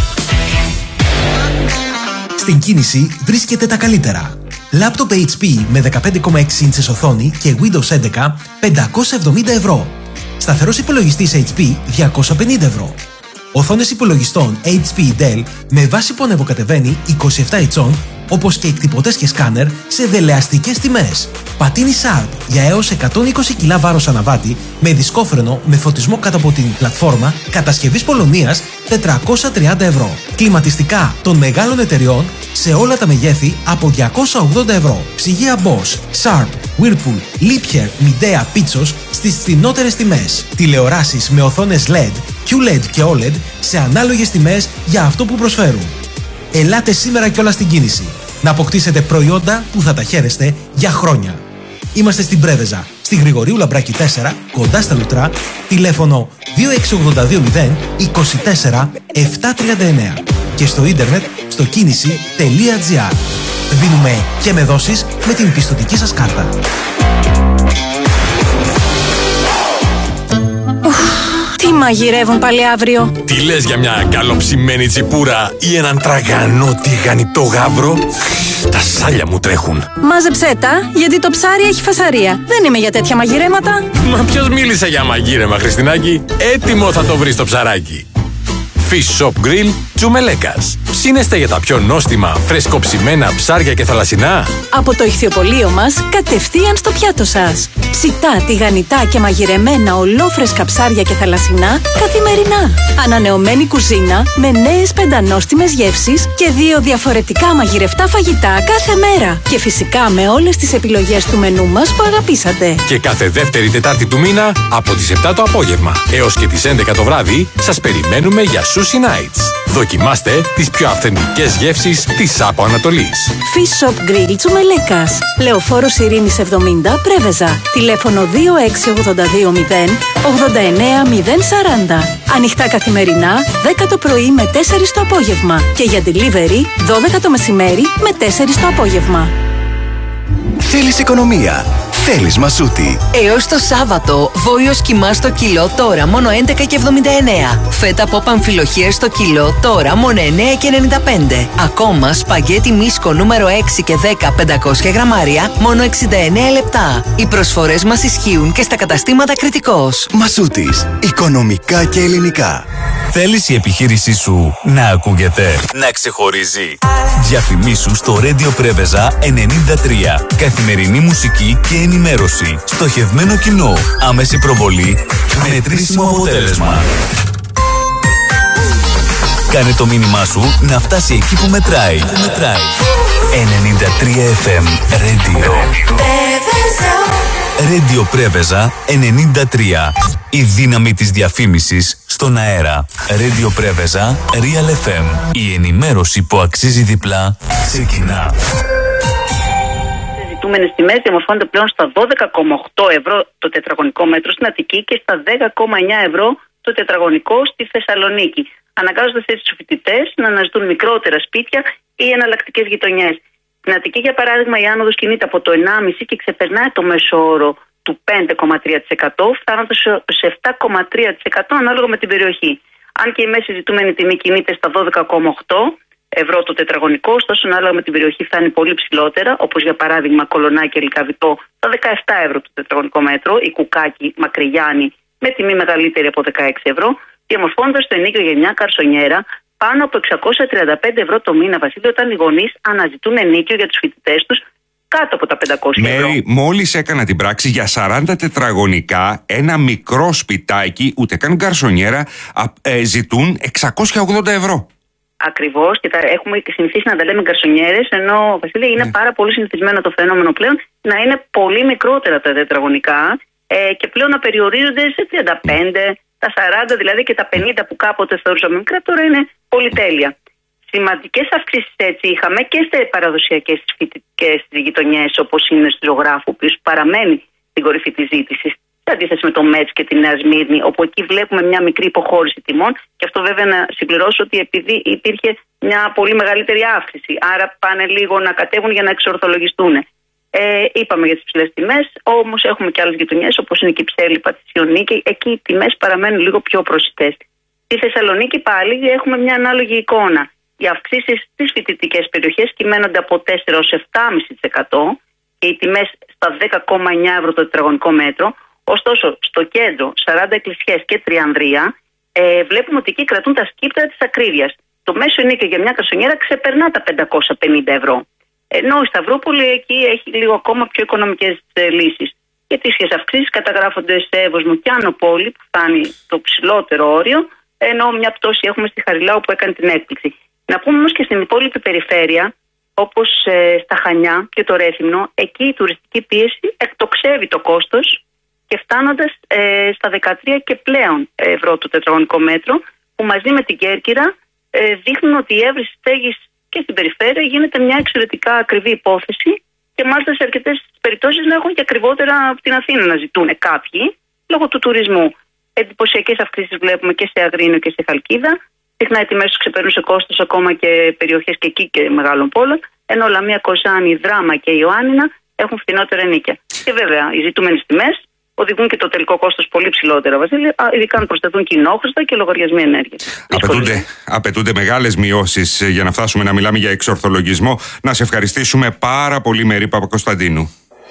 Στην κίνηση βρίσκεται τα καλύτερα. Λάπτοπ έιτς πι με δεκαπέντε κόμμα έξι ίντσες οθόνη και Windows έντεκα πεντακόσια εβδομήντα ευρώ. Σταθερός υπολογιστής έιτς πι διακόσια πενήντα ευρώ. Οθόνες υπολογιστών έιτς πι Dell με βάση που ανεβοκατεβαίνει είκοσι επτά ιντσών, όπως και εκτυπωτές και σκάνερ σε δελεαστικές τιμές. Πατίνι Sharp για έως εκατόν είκοσι κιλά βάρος αναβάτη με δισκόφρενο με φωτισμό κάτω από την πλατφόρμα κατασκευής Πολωνίας τετρακόσια τριάντα ευρώ. Κλιματιστικά των μεγάλων εταιριών σε όλα τα μεγέθη από διακόσια ογδόντα ευρώ. Ψυγεία Bosch, Sharp, Whirlpool, Liebherr, Midea, Pitsos στις φθηνότερες τιμές. Τηλεοράσεις με οθόνες ελ ι ντι, κιου ελ ι ντι και ο ελ ι ντι σε ανάλογες τιμές για αυτό που προσφέρουν. Ελάτε σήμερα κιόλας στην κίνηση να αποκτήσετε προϊόντα που θα τα χαίρεστε για χρόνια. Είμαστε στην Πρέβεζα, στη Γρηγορίου Λαμπράκη τέσσερα, κοντά στα Λουτρά, τηλέφωνο δύο έξι ογδόντα δύο μηδέν είκοσι τέσσερα επτακόσια τριάντα εννέα και στο ίντερνετ στο κίνηση τελεία τζι άρ. Δίνουμε και με δόσεις με την πιστωτική σας κάρτα. Τι Τι μαγειρεύουν πάλι αύριο? Τι λες για μια καλοψημένη τσιπούρα ή έναν τραγανό τηγανιτό γάβρο? Τα σάλια μου τρέχουν. Μάζεψέ τα, γιατί το ψάρι έχει φασαρία. Δεν είμαι για τέτοια μαγειρέματα. Μα ποιος μίλησε για μαγείρεμα, Χριστινάκη? Έτοιμο θα το βρεις το ψαράκι. Fish Shop Grill Τσουμελέκας. Ψήνεστε για τα πιο νόστιμα, φρεσκοψημένα ψάρια και θαλασσινά? Από το ηχθιοπωλείο μας, κατευθείαν στο πιάτο σας. Ψητά, τηγανιτά και μαγειρεμένα ολόφρεσκα ψάρια και θαλασσινά καθημερινά. Ανανεωμένη κουζίνα με νέες πεντανόστιμες γεύσεις και δύο διαφορετικά μαγειρευτά φαγητά κάθε μέρα. Και φυσικά με όλες τις επιλογές του μενού μας που αγαπήσατε. Και κάθε δεύτερη Τετάρτη του μήνα από τις επτά το απόγευμα έως και τις έντεκα το βράδυ σας περιμένουμε για Sushi Nights. Δοκιμάστε τις πιο αυθεντικές γεύσεις της Άπο Ανατολής. Fish Shop Grill Τσουμελέκας. Λεωφόρος Ειρήνης εβδομήντα, Πρέβεζα. Τηλέφωνο δύο έξι ογδόντα δύο μηδέν ογδόντα εννέα μηδέν σαράντα. Ανοιχτά καθημερινά, δέκα το πρωί με τέσσερα το απόγευμα. Και για delivery, δώδεκα το μεσημέρι με τέσσερα το απόγευμα. Θέλεις οικονομία? Θέλεις Μασούτη. Έως το Σάββατο, βόλιος κιμά στο κιλό τώρα μόνο έντεκα και εβδομήντα εννέα. Φέτα πόπ αμφιλοχίες στο κιλό τώρα μόνο εννέα και ενενήντα πέντε. Ακόμα σπαγγέτι μίσκο νούμερο έξι και δέκα πεντακόσια γραμμάρια μόνο εξήντα εννέα λεπτά. Οι προσφορές μας ισχύουν και στα καταστήματα Κρητικός. Μασούτης. Οικονομικά και ελληνικά. Θέλεις η επιχείρησή σου να ακούγεται, να ξεχωρίζει? Διαφημίσου στο Radio Πρέβεζα ενενήντα τρία. Καθημερινή μουσική και ενημέρωση. Στοχευμένο κοινό. Άμεση προβολή. Μετρήσιμο αποτέλεσμα. Κάνε το μήνυμά σου να φτάσει εκεί που μετράει. Που μετράει. ενενήντα τρία εφ εμ Radio. Radio Πρέβεζα ενενήντα τρία. Η δύναμη της διαφήμισης στον αέρα. Radio Πρέβεζα Real εφ εμ. Η ενημέρωση που αξίζει διπλά ξεκινά. Ζητούμενες τιμές διαμορφώνονται πλέον στα δώδεκα κόμμα οκτώ ευρώ το τετραγωνικό μέτρο στην Αττική και στα δέκα κόμμα εννέα ευρώ το τετραγωνικό στη Θεσσαλονίκη. Αναγκάζοντας έτσι τους φοιτητές να αναζητούν μικρότερα σπίτια ή εναλλακτικές γειτονιές. Στην Αττική, για παράδειγμα, η άνοδος κινείται από το ενάμιση τοις εκατό και ξεπερνάει το μέσο όρο του πέντε κόμμα τρία τοις εκατό, φτάνοντας σε επτά κόμμα τρία τοις εκατό ανάλογα με την περιοχή. Αν και η μέση ζητούμενη τιμή κινείται στα δώδεκα κόμμα οκτώ ευρώ το τετραγωνικό, ωστόσο ανάλογα με την περιοχή φτάνει πολύ ψηλότερα, όπως για παράδειγμα Κολονάκι, Λυκαβητό, τα δεκαεπτά ευρώ το τετραγωνικό μέτρο, η Κουκάκι, Μακρυγιάννη με τιμή μεγαλύτερη από δεκαέξι ευρώ, διαμορφώνοντας το ενοίκιο για μια καρσονιέρα πάνω από εξακόσια τριάντα πέντε ευρώ το μήνα, Βασίλειο, όταν οι γονείς αναζητούν ενοίκιο για τους φοιτητές τους κάτω από τα πεντακόσια ευρώ. Μέρη, μόλις έκανα την πράξη για σαράντα τετραγωνικά, ένα μικρό σπιτάκι, ούτε καν γκαρσονιέρα, ε, ζητούν εξακόσια ογδόντα ευρώ. Ακριβώς, και τα έχουμε συνηθίσει να τα λέμε γκαρσονιέρες, ενώ, Βασίλη, είναι ναι. πάρα πολύ συνηθισμένο το φαινόμενο πλέον να είναι πολύ μικρότερα τα τετραγωνικά ε, και πλέον να περιορίζονται σε τριάντα πέντε, τα σαράντα δηλαδή και τα πενήντα που κάποτε θεωρούσαμε μικρά, τώρα είναι πολυτέλεια. Σημαντικές αυξήσεις έτσι είχαμε και στις παραδοσιακές και στις γειτονιές όπως είναι στη Ζωγράφου, που παραμένει στην κορυφή της ζήτησης, σε αντίθεση με το Μέτς και τη Νέα Σμύρνη, όπου εκεί βλέπουμε μια μικρή υποχώρηση τιμών. Και αυτό βέβαια να συμπληρώσω ότι επειδή υπήρχε μια πολύ μεγαλύτερη αύξηση, άρα πάνε λίγο να κατέβουν για να εξορθολογιστούν. Ε, είπαμε για τις ψηλές τιμές, όμως έχουμε και άλλες γειτονιές όπως είναι η Κυψέλη, Πατησιονή, και εκεί οι τιμές παραμένουν λίγο πιο προσιτές. Στη Θεσσαλονίκη πάλι έχουμε μια ανάλογη εικόνα. Οι αυξήσεις στις φοιτητικές περιοχές κυμαίνονται από τέσσερα έως επτά κόμμα πέντε τοις εκατό και οι τιμές στα δέκα κόμμα εννέα ευρώ το τετραγωνικό μέτρο. Ωστόσο, στο κέντρο, σαράντα εκκλησιές και Τριανδρία, ε, βλέπουμε ότι εκεί κρατούν τα σκύπτρα της ακρίβειας. Το μέσο ενοίκιο για μια καρσονιέρα ξεπερνά τα πεντακόσια πενήντα ευρώ. Ενώ η Σταυρούπολη εκεί έχει λίγο ακόμα πιο οικονομικές ε, λύσεις. Και τις αυξήσεις καταγράφονται σε Εύωσμο και Άνω Πόλη, που φτάνει το ψηλότερο όριο, ενώ μια πτώση έχουμε στη Χαριλάου που έκανε την έκπληξη. Να πούμε όμως και στην υπόλοιπη περιφέρεια, όπως ε, στα Χανιά και το Ρέθυμνο, εκεί η τουριστική πίεση εκτοξεύει το κόστος και φτάνοντας ε, στα δεκατρία και πλέον ευρώ το τετραγωνικό μέτρο, που μαζί με την Κέρκυρα ε, δείχνουν ότι η έβριση στέγης και στην περιφέρεια γίνεται μια εξαιρετικά ακριβή υπόθεση και μάλιστα σε αρκετές περιπτώσεις να έχουν και ακριβότερα από την Αθήνα να ζητούν κάποιοι λόγω του τουρισμού. Εντυπωσιακές αυξήσεις βλέπουμε και σε Αγρίνιο και σε Χαλκίδα. Συχνά οι τιμές τους ξεπερνούν σε κόστος ακόμα και περιοχές και εκεί και μεγάλων πόλων, ενώ Λαμία, Κοζάνη, Δράμα και Ιωάννινα έχουν φθηνότερα ενοίκια. Και βέβαια οι ζητούμενες τιμές οδηγούν και το τελικό κόστος πολύ ψηλότερα, Βασίλη, ειδικά αν προσθεθούν κοινόχρηστα και λογαριασμοί ενέργειας. Απαιτούνται, απαιτούνται μεγάλες μειώσεις για να φτάσουμε να μιλάμε για εξορθολογισμό. Να σε ευχαριστήσουμε πάρα πολύ, Μέρη Παπακοσταντίνου.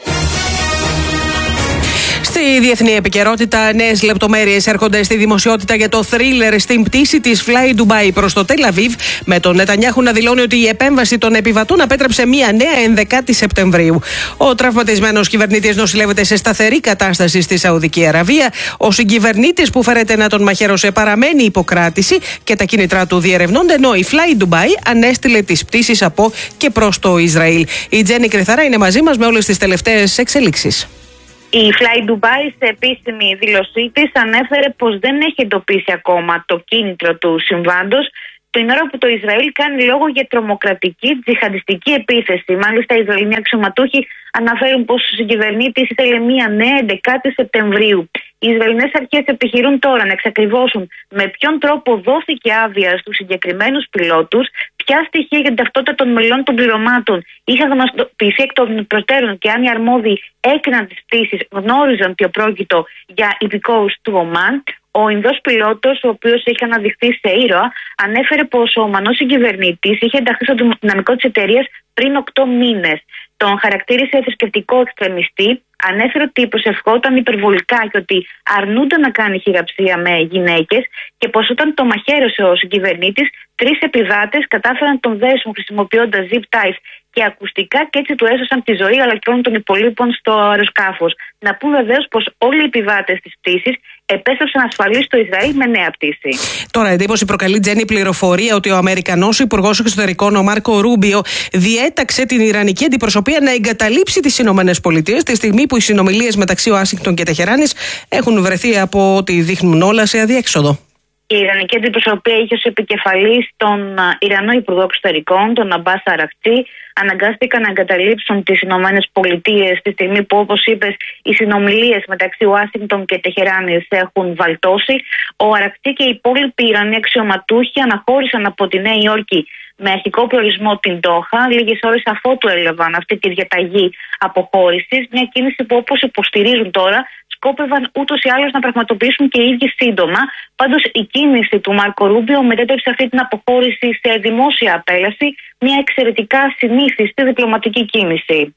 Στη διεθνή επικαιρότητα, νέες λεπτομέρειες έρχονται στη δημοσιότητα για το θρίλερ στην πτήση της Fly Dubai προς το Τελ Αβίβ, με τον Νετανιάχου να δηλώνει ότι η επέμβαση των επιβατών απέτρεψε μια νέα ενδεκάτη Σεπτεμβρίου. Ο τραυματισμένος κυβερνήτης νοσηλεύεται σε σταθερή κατάσταση στη Σαουδική Αραβία. Ο συγκυβερνήτης που φέρεται να τον μαχαίρωσε παραμένει υποκράτηση και τα κίνητρά του διερευνώνται, ενώ η Fly Dubai ανέστειλε τις πτήσεις από και προς το Ισραήλ. Η Τζέννη Κρυθαρά είναι μαζί μας με όλες τις τελευταίες εξελίξεις. Η Fly Dubai σε επίσημη δήλωσή της ανέφερε πως δεν έχει εντοπίσει ακόμα το κίνητρο του συμβάντος, την ώρα που το Ισραήλ κάνει λόγο για τρομοκρατική τζιχαντιστική επίθεση. Μάλιστα, οι Ισραηλοί αξιωματούχοι αναφέρουν πως ο συγκυβερνήτης ήθελε μια νέα ενδεκάτη Σεπτεμβρίου. Οι Ισραηλινές αρχές επιχειρούν τώρα να εξακριβώσουν με ποιον τρόπο δόθηκε άδεια στους συγκεκριμένους πιλότους, ποια στοιχεία για την ταυτότητα των μελών των πληρωμάτων είχαν γνωστοποιηθεί εκ των προτέρων και αν οι αρμόδιοι έκριναν τις πτήσεις γνώριζαν ότι πρόκειτο για υπηκόους του Ομάν. Ο Ινδός πιλότος, ο οποίος έχει αναδειχθεί σε ήρωα, ανέφερε πως ο Ομανός συγκυβερνήτης είχε ενταχθεί στο δυναμικό της εταιρείας πριν οκτώ μήνες. Τον χαρακτήρισε θρησκευτικό εξτρεμιστή, ανέφερε ότι προσευχόταν υπερβολικά και ότι αρνούνταν να κάνει χειραψία με γυναίκες και πως όταν το μαχαίρωσε ο συγκυβερνήτης, τρεις επιβάτες κατάφεραν να τον δέσουν χρησιμοποιώντας zip ties και ακουστικά και έτσι του έσωσαν τη ζωή αλλά και όλων των υπολείπων στο αεροσκάφος. Να πούμε βεβαίως πως όλοι οι επιβάτες της πτήσης επέστρεψαν ασφαλείς στο Ισραήλ με νέα πτήση. Τώρα, εντύπωση προκαλεί, Τζέννη, η πληροφορία ότι ο Αμερικανός Υπουργός Εξωτερικών, ο Μάρκο Ρούμπιο, διέταξε την Ιρανική αντιπροσωπεία να εγκαταλείψει τις Ηνωμένες Πολιτείες τη στιγμή που οι συνομιλίες μεταξύ Ουάσιγκτον και Τεχεράνης έχουν βρεθεί, από ό,τι δείχνουν όλα, σε αδιέξοδο. Η Ιρανική αντιπροσωπεία είχε ως επικεφαλής τον Ιρανό Υπουργό Εξωτερικών, τον Αμπάς Αραχτζή. Αναγκάστηκαν να εγκαταλείψουν τις Ηνωμένες Πολιτείες τη στιγμή που, όπως είπες, οι συνομιλίες μεταξύ Ουάσιγκτον και Τεχεράνης έχουν βαλτώσει. Ο Αραχτζή και οι υπόλοιποι Ιρανοί αξιωματούχοι αναχώρησαν από τη Νέα Υόρκη με αρχικό προορισμό την Ντόχα, λίγες ώρες αφότου έλαβαν αυτή τη διαταγή αποχώρησης. Μια κίνηση που, όπως υποστηρίζουν τώρα, σκόπευαν ούτως ή άλλως να πραγματοποιήσουν και οι ίδιοι σύντομα. Πάντως, η κίνηση του Μάρκο Ρούμπιο μετέτρεψε αυτή την αποχώρηση σε δημόσια απέλαση, μια εξαιρετικά συνήθιστη διπλωματική κίνηση.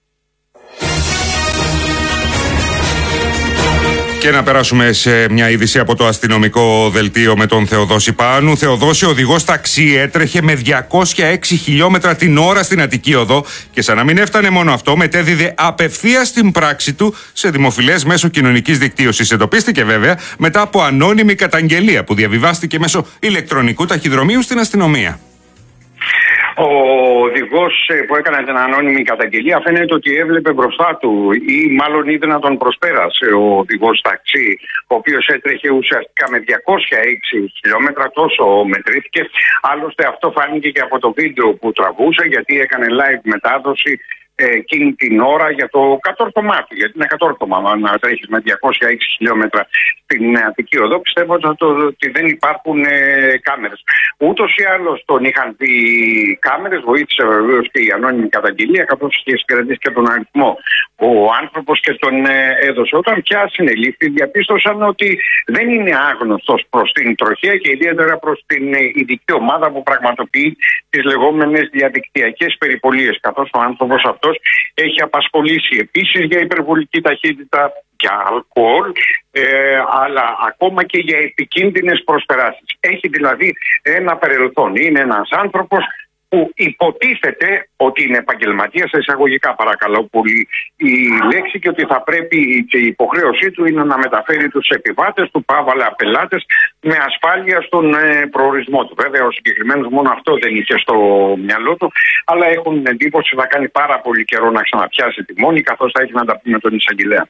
Και να περάσουμε σε μια είδηση από το αστυνομικό δελτίο με τον Θεοδόση Πάνου. Θεοδόση, ο οδηγός ταξί έτρεχε με διακόσια έξι χιλιόμετρα την ώρα στην Αττική Οδό και σαν να μην έφτανε μόνο αυτό, μετέδιδε απευθείας την πράξη του σε δημοφιλές μέσω κοινωνικής δικτύωσης. Εντοπίστηκε βέβαια μετά από ανώνυμη καταγγελία που διαβιβάστηκε μέσω ηλεκτρονικού ταχυδρομείου στην αστυνομία. Ο οδηγός που έκανε την ανώνυμη καταγγελία φαίνεται ότι έβλεπε μπροστά του ή μάλλον είδε να τον προσπέρασε ο οδηγός ταξί, ο οποίος έτρεχε ουσιαστικά με διακόσια έξι χιλιόμετρα, τόσο μετρήθηκε. Άλλωστε αυτό φάνηκε και από το βίντεο που τραβούσε, γιατί έκανε live μετάδοση εκείνη την ώρα για το κατόρθωμά του. Γιατί είναι κατόρθωμα να τρέχεις με διακόσια έξι χιλιόμετρα στην Αττική Οδό. Πιστεύω ότι δεν υπάρχουν ε, κάμερες. Ούτως ή άλλως τον είχαν δει κάμερες. Βοήθησε βεβαίως και η ανώνυμη καταγγελία, καθώς είχε συγκρατήσει και τον αριθμό ο άνθρωπος και τον ε, έδωσε. Όταν πια συνελήφθη, διαπίστωσαν ότι δεν είναι άγνωστος προς την τροχέα και ιδιαίτερα προς την ε, ειδική ομάδα που πραγματοποιεί τις λεγόμενες διαδικτυακές περιπολίες. Καθώς ο άνθρωπος αυτός έχει απασχολήσει επίσης για υπερβολική ταχύτητα, για αλκοόλ, ε, αλλά ακόμα και για επικίνδυνες προσπεράσεις. Έχει δηλαδή ένα παρελθόν. Είναι ένας άνθρωπος που υποτίθεται ότι είναι επαγγελματίας, σε εισαγωγικά παρακαλώ πολύ η λέξη, και ότι θα πρέπει και η υποχρέωσή του είναι να μεταφέρει τους επιβάτες του, πάβαλα πελάτες, με ασφάλεια στον ε, προορισμό του. Βέβαια ο συγκεκριμένος μόνο αυτό δεν είχε στο μυαλό του, αλλά έχουν την εντύπωση ότι θα κάνει πάρα πολύ καιρό να ξαναπιάσει τη μόνη, καθώς θα έχει να τα πει με τον εισαγγελέα.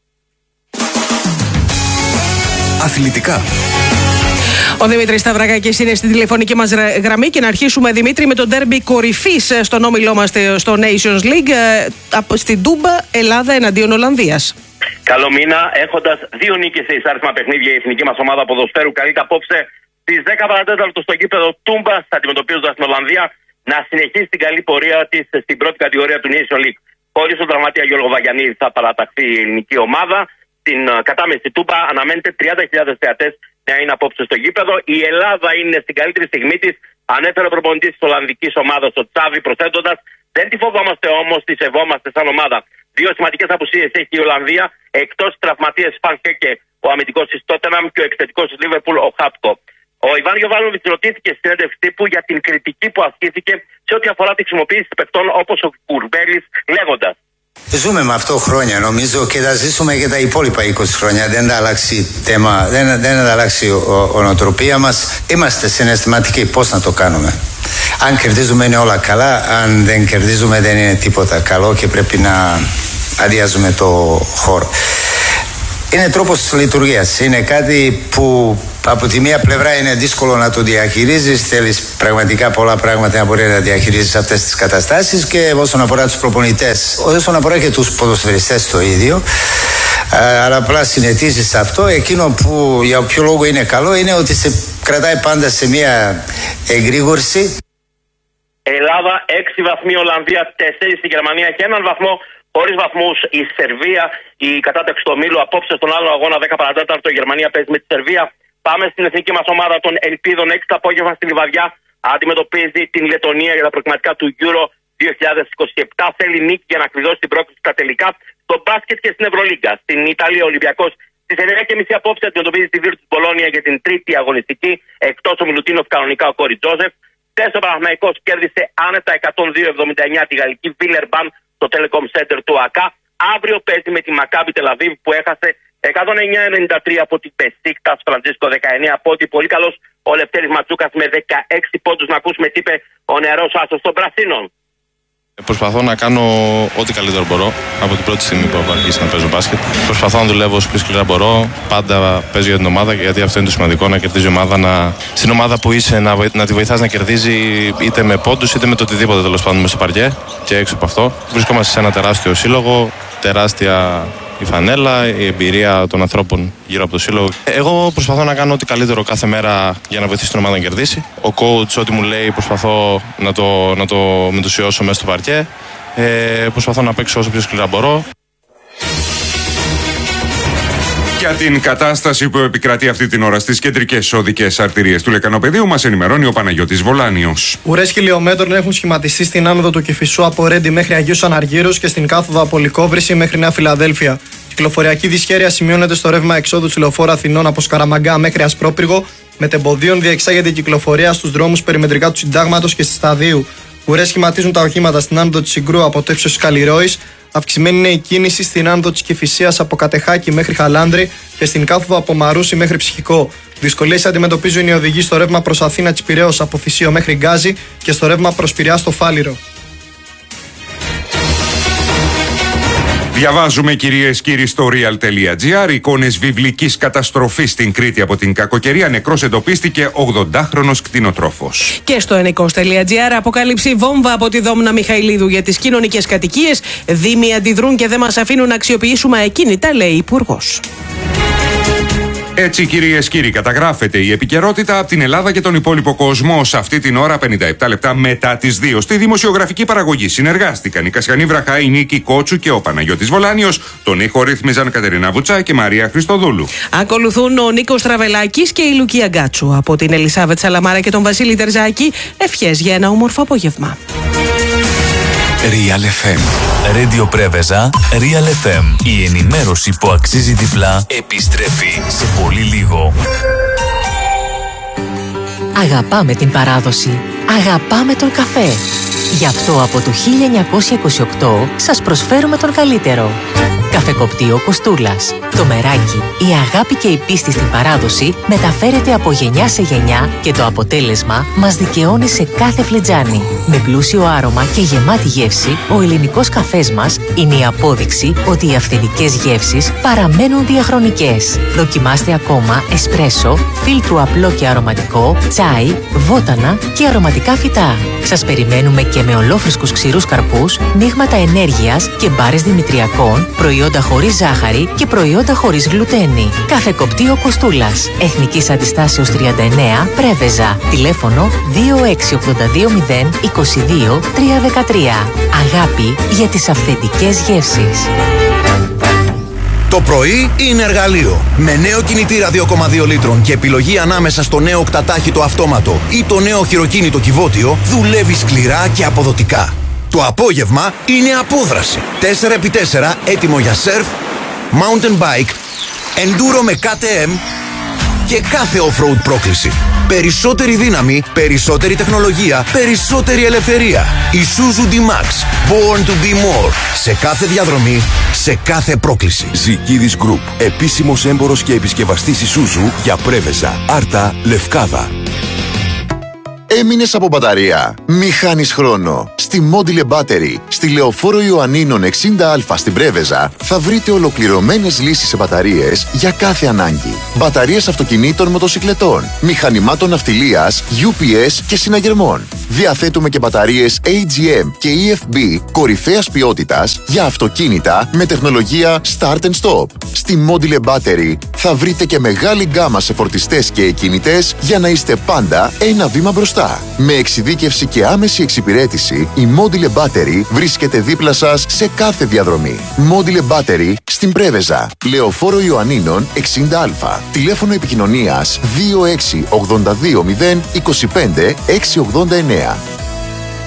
Αθλητικά. Ο Δημήτρης Σταυρακάκης είναι στην τηλεφωνική μας γραμμή και να αρχίσουμε, Δημήτρη, με τον ντέρμπι κορυφής στον όμιλό μας στο Nations League στην Τούμπα, Ελλάδα εναντίον Ολλανδίας. Καλό μήνα, έχοντας δύο νίκες σε εισάριθμα παιχνίδια, η εθνική μας ομάδα ποδοσφαίρου καλείται απόψε στις δέκα παρά τέταρτο στο γήπεδο Τούμπα, αντιμετωπίζοντας την Ολλανδία, να συνεχίσει την καλή πορεία της στην πρώτη κατηγορία του Nations League. Χωρίς τον τραυματία Γιώργο Βαγιανίδη θα παραταχθεί η ελληνική ομάδα. στην uh, κατάμεση Τούμπα. Αναμένεται τριάντα χιλιάδες θεατές να είναι απόψε στο γήπεδο. Η Ελλάδα είναι στην καλύτερη στιγμή της. Ανέφερε ο προπονητής της Ολλανδικής ομάδας, ο Τσάβη, προσθέτοντας: δεν τη φοβόμαστε όμως, τη σεβόμαστε σαν ομάδα. Δύο σημαντικές απουσίες έχει η Ολλανδία, εκτός τραυματίες Φανχέ και ο αμυντικός της Τότεναμ και ο επιθετικός της Λίβερπουλ, ο Χάπκο. Ο Ιβάν Γιοβάνοβιτς ρωτήθηκε στη συνέντευξη τύπου για την κριτική που ασκήθηκε σε ό,τι αφορά τη χρησιμοποίηση παικτών όπως ο Κουρμπέλης, λέγοντας: ζούμε με αυτό χρόνια, νομίζω, και θα ζήσουμε και τα υπόλοιπα είκοσι χρόνια. Δεν θα αλλάξει θέμα, δεν, δεν θα αλλάξει η νοοτροπία μας. Είμαστε συναισθηματικοί. Πώς να το κάνουμε? Αν κερδίζουμε είναι όλα καλά, αν δεν κερδίζουμε δεν είναι τίποτα καλό και πρέπει να αδειάζουμε το χώρο. Είναι τρόπος λειτουργίας. Είναι κάτι που από τη μία πλευρά είναι δύσκολο να το διαχειρίζεις. Θέλεις πραγματικά πολλά πράγματα να μπορεί να διαχειρίζεις αυτές τις καταστάσεις, και όσον αφορά τους προπονητές, όσον αφορά και τους ποδοσφαιριστές το ίδιο. Αλλά απλά συνετίζεις αυτό. Εκείνο που για ποιο λόγο είναι καλό είναι ότι σε κρατάει πάντα σε μια εγρήγορση. Ελλάδα έξι βαθμοί, Ολλανδία τέσσερα, στη Γερμανία και έναν βαθμό. Χωρίς βαθμούς η Σερβία, η κατάταξη του ομίλου. Απόψε στον άλλο αγώνα δέκα παρά τέταρτο η Γερμανία παίζει με τη Σερβία. Πάμε στην εθνική μας ομάδα των Ελπίδων. έξι το απόγευμα στη Λιβαδιά αντιμετωπίζει την Λετωνία για τα προκριματικά του Euro δύο χιλιάδες είκοσι επτά. Θέλει νίκη για να κλειδώσει την πρόκληση στα τελικά. Στο μπάσκετ και στην Ευρωλίγκα. Στην Ιταλία ο Ολυμπιακός στις εννιά και μισή απόψε αντιμετωπίζει τη Βίρτους Μπολόνια για την τρίτη αγωνιστική. Εκτός ο Μιλουτίνοφ, κανονικά ο Κόρι Τζόζεφ. Τέσσερα Παναθηναϊκός κέρδισε άνετα εκατόν δύο εβδομήντα εννιά τη γαλλική Βίλερμπαν στο Telecom Center του ΑΚΑ. Αύριο παίζει με τη Μακάμπι Τελαβίβ που έχασε εκατόν εννιά ενενήντα τρία από την Πεσίκτας, Φραντζίσκο δεκαεννέα από ότι πολύ καλός ο Λευτέρης Ματσούκας με δεκαέξι πόντους. Να ακούσουμε τι είπε ο νεαρός άσος των Πρασίνων. Προσπαθώ να κάνω ό,τι καλύτερο μπορώ από την πρώτη στιγμή που έχω αρχίσει να παίζω μπάσκετ. Προσπαθώ να δουλεύω όσο πιο σκληρά μπορώ. Πάντα παίζω για την ομάδα, γιατί αυτό είναι το σημαντικό, να κερδίζει η ομάδα. Να... Στην ομάδα που είσαι, να, να τη βοηθάς να κερδίζει είτε με πόντους είτε με το οτιδήποτε τέλος πάντων μέσα στο παρκέ και έξω από αυτό. Βρισκόμαστε σε ένα τεράστιο σύλλογο, τεράστια η φανέλα, η εμπειρία των ανθρώπων γύρω από το σύλλογο. Εγώ προσπαθώ να κάνω ό,τι καλύτερο κάθε μέρα για να βοηθήσω την ομάδα να κερδίσει. Ο coach, ό,τι μου λέει, προσπαθώ να το, να το μετουσιώσω μέσα στο παρκέ. Ε, προσπαθώ να παίξω όσο πιο σκληρά μπορώ. Για την κατάσταση που επικρατεί αυτή την ώρα στις κεντρικές οδικές αρτηρίες του Λεκανοπεδίου μας ενημερώνει ο Παναγιώτης Βολάνιος. Ουρές χιλιόμετρων έχουν σχηματιστεί στην άνοδο του Κηφισού από Ρέντι μέχρι Αγίους Αναργύρους και στην κάθοδο από Λυκόβρηση μέχρι Νέα Φιλαδέλφια. Κυκλοφοριακή δυσχέρεια σημειώνεται στο ρεύμα εξόδου του λεωφόρου Αθηνών από Σκαραμαγκά μέχρι Ασπρόπυργο, με τεμποδίων διεξάγεται η κυκλοφορία στους δρόμους περιμετρικά του Συντάγματος και στη Σταδίου. Ουρές σχηματίζουν τα οχήματα στην άνοδο της Συγκρού από το ύψος της Καλλιρόης. Αυξημένη είναι η κίνηση στην άνοδο της Κηφισίας από Κατεχάκη μέχρι Χαλάνδρη και στην κάθοδο από Μαρούσι μέχρι Ψυχικό. Δυσκολίες αντιμετωπίζουν οι οδηγοί στο ρεύμα προς Αθήνα της Πειραιώς από Θησίο μέχρι Γκάζι και στο ρεύμα προς Πειραιά στο Φάληρο. Διαβάζουμε, κυρίες και κύριοι, στο real.gr εικόνες βιβλικής καταστροφής στην Κρήτη από την κακοκαιρία. Νεκρός εντοπίστηκε ογδοντάχρονος κτηνοτρόφος. Και στο ενικός.gr αποκάλυψη βόμβα από τη Δόμνα Μιχαηλίδου για τις κοινωνικές κατοικίες. Δήμοι αντιδρούν και δεν μας αφήνουν να αξιοποιήσουμε ακίνητα, λέει υπουργός. Έτσι, κυρίες και κύριοι, καταγράφεται η επικαιρότητα από την Ελλάδα και τον υπόλοιπο κόσμο. Σε αυτή την ώρα, πενήντα επτά λεπτά μετά τις δύο. Στη δημοσιογραφική παραγωγή συνεργάστηκαν η Κασιανή Βραχά, η Νίκη Κότσου και ο Παναγιώτης Βολάνιος. Τον ήχο ρύθμιζαν Κατερίνα Βουτσά και Μαρία Χριστοδούλου. Ακολουθούν ο Νίκος Τραβελάκης και η Λουκία Γκάτσου. Από την Ελισάβετ Σαλαμάρα και τον Βασίλη Τερζάκη, ευχές για ένα όμορφο απόγευμα. Real εφ εμ. Radio Πρέβεζα, Real εφ εμ. Η ενημέρωση που αξίζει διπλά επιστρέφει σε πολύ λίγο. Αγαπάμε την παράδοση. Αγαπάμε τον καφέ. Γι' αυτό από το χίλια εννιακόσια είκοσι οκτώ σας προσφέρουμε τον καλύτερο. Καφεκοπτείο Κοστούλας. Το μεράκι, η αγάπη και η πίστη στην παράδοση μεταφέρεται από γενιά σε γενιά και το αποτέλεσμα μας δικαιώνει σε κάθε φλιτζάνι. Με πλούσιο άρωμα και γεμάτη γεύση, ο ελληνικός καφές μας είναι η απόδειξη ότι οι αυθεντικές γεύσεις παραμένουν διαχρονικές. Δοκιμάστε ακόμα εσπρέσο, φίλτρου απλό και αρωματικό, τσάι, βότανα και αρωματικά φυτά. Σας περιμένουμε και με ολόφρυσκους ξηρούς καρπούς, μείγματα ενέργειας και μπάρες δημητριακών, προϊόντα χωρίς ζάχαρη και προϊόντα χωρίς γλουτένη. Καφεκοπτείο Κοστούλας. Εθνικής Αντιστάσεως τριάντα εννέα, Πρέβεζα. Τηλέφωνο δύο έξι οκτώ δύο μηδέν είκοσι δύο τριακόσια δεκατρία. Αγάπη για τις αυθεντικές γεύσεις. Το πρωί είναι εργαλείο. Με νέο κινητήρα δύο κόμμα δύο λίτρων και επιλογή ανάμεσα στο νέο οκτατάχυτο αυτόματο ή το νέο χειροκίνητο κυβότιο, δουλεύει σκληρά και αποδοτικά. Το απόγευμα είναι απόδραση. τέσσερα επί τέσσερα έτοιμο για σερφ, mountain bike, enduro με κέι τι εμ και κάθε off-road πρόκληση. Περισσότερη δύναμη, περισσότερη τεχνολογία, περισσότερη ελευθερία. Isuzu D-Max. Born to be more. Σε κάθε διαδρομή, σε κάθε πρόκληση. Ζικίδης Group. Επίσημος έμπορος και επισκευαστής Isuzu για Πρέβεζα, Άρτα, Λευκάδα. Έμεινες από μπαταρία? Μη χάνεις χρόνο. Στη Module Battery, στη Λεωφόρο Ιωαννίνων εξήντα α στην Πρέβεζα, θα βρείτε ολοκληρωμένες λύσεις σε μπαταρίες για κάθε ανάγκη. Μπαταρίες αυτοκινήτων, μοτοσικλετών, μηχανημάτων ναυτιλίας, γιου πι ες και συναγερμών. Διαθέτουμε και μπαταρίες έι τζι εμ και ι εφ μπι κορυφαίας ποιότητας για αυτοκίνητα με τεχνολογία Start and Stop. Στη Module Battery θα βρείτε και μεγάλη γκάμα σε φορτιστές και εκκίνητες για να είστε πάντα ένα βήμα μπροστά. Με εξειδίκευση και άμεση εξυπηρέτηση, η Module Battery βρίσκεται δίπλα σας σε κάθε διαδρομή. Module Battery στην Πρέβεζα, Λεωφόρο Ιωαννίνων εξήντα α. Τηλέφωνο επικοινωνίας δύο έξι οκτώ δύο μηδέν δύο πέντε έξι ογδόντα εννέα.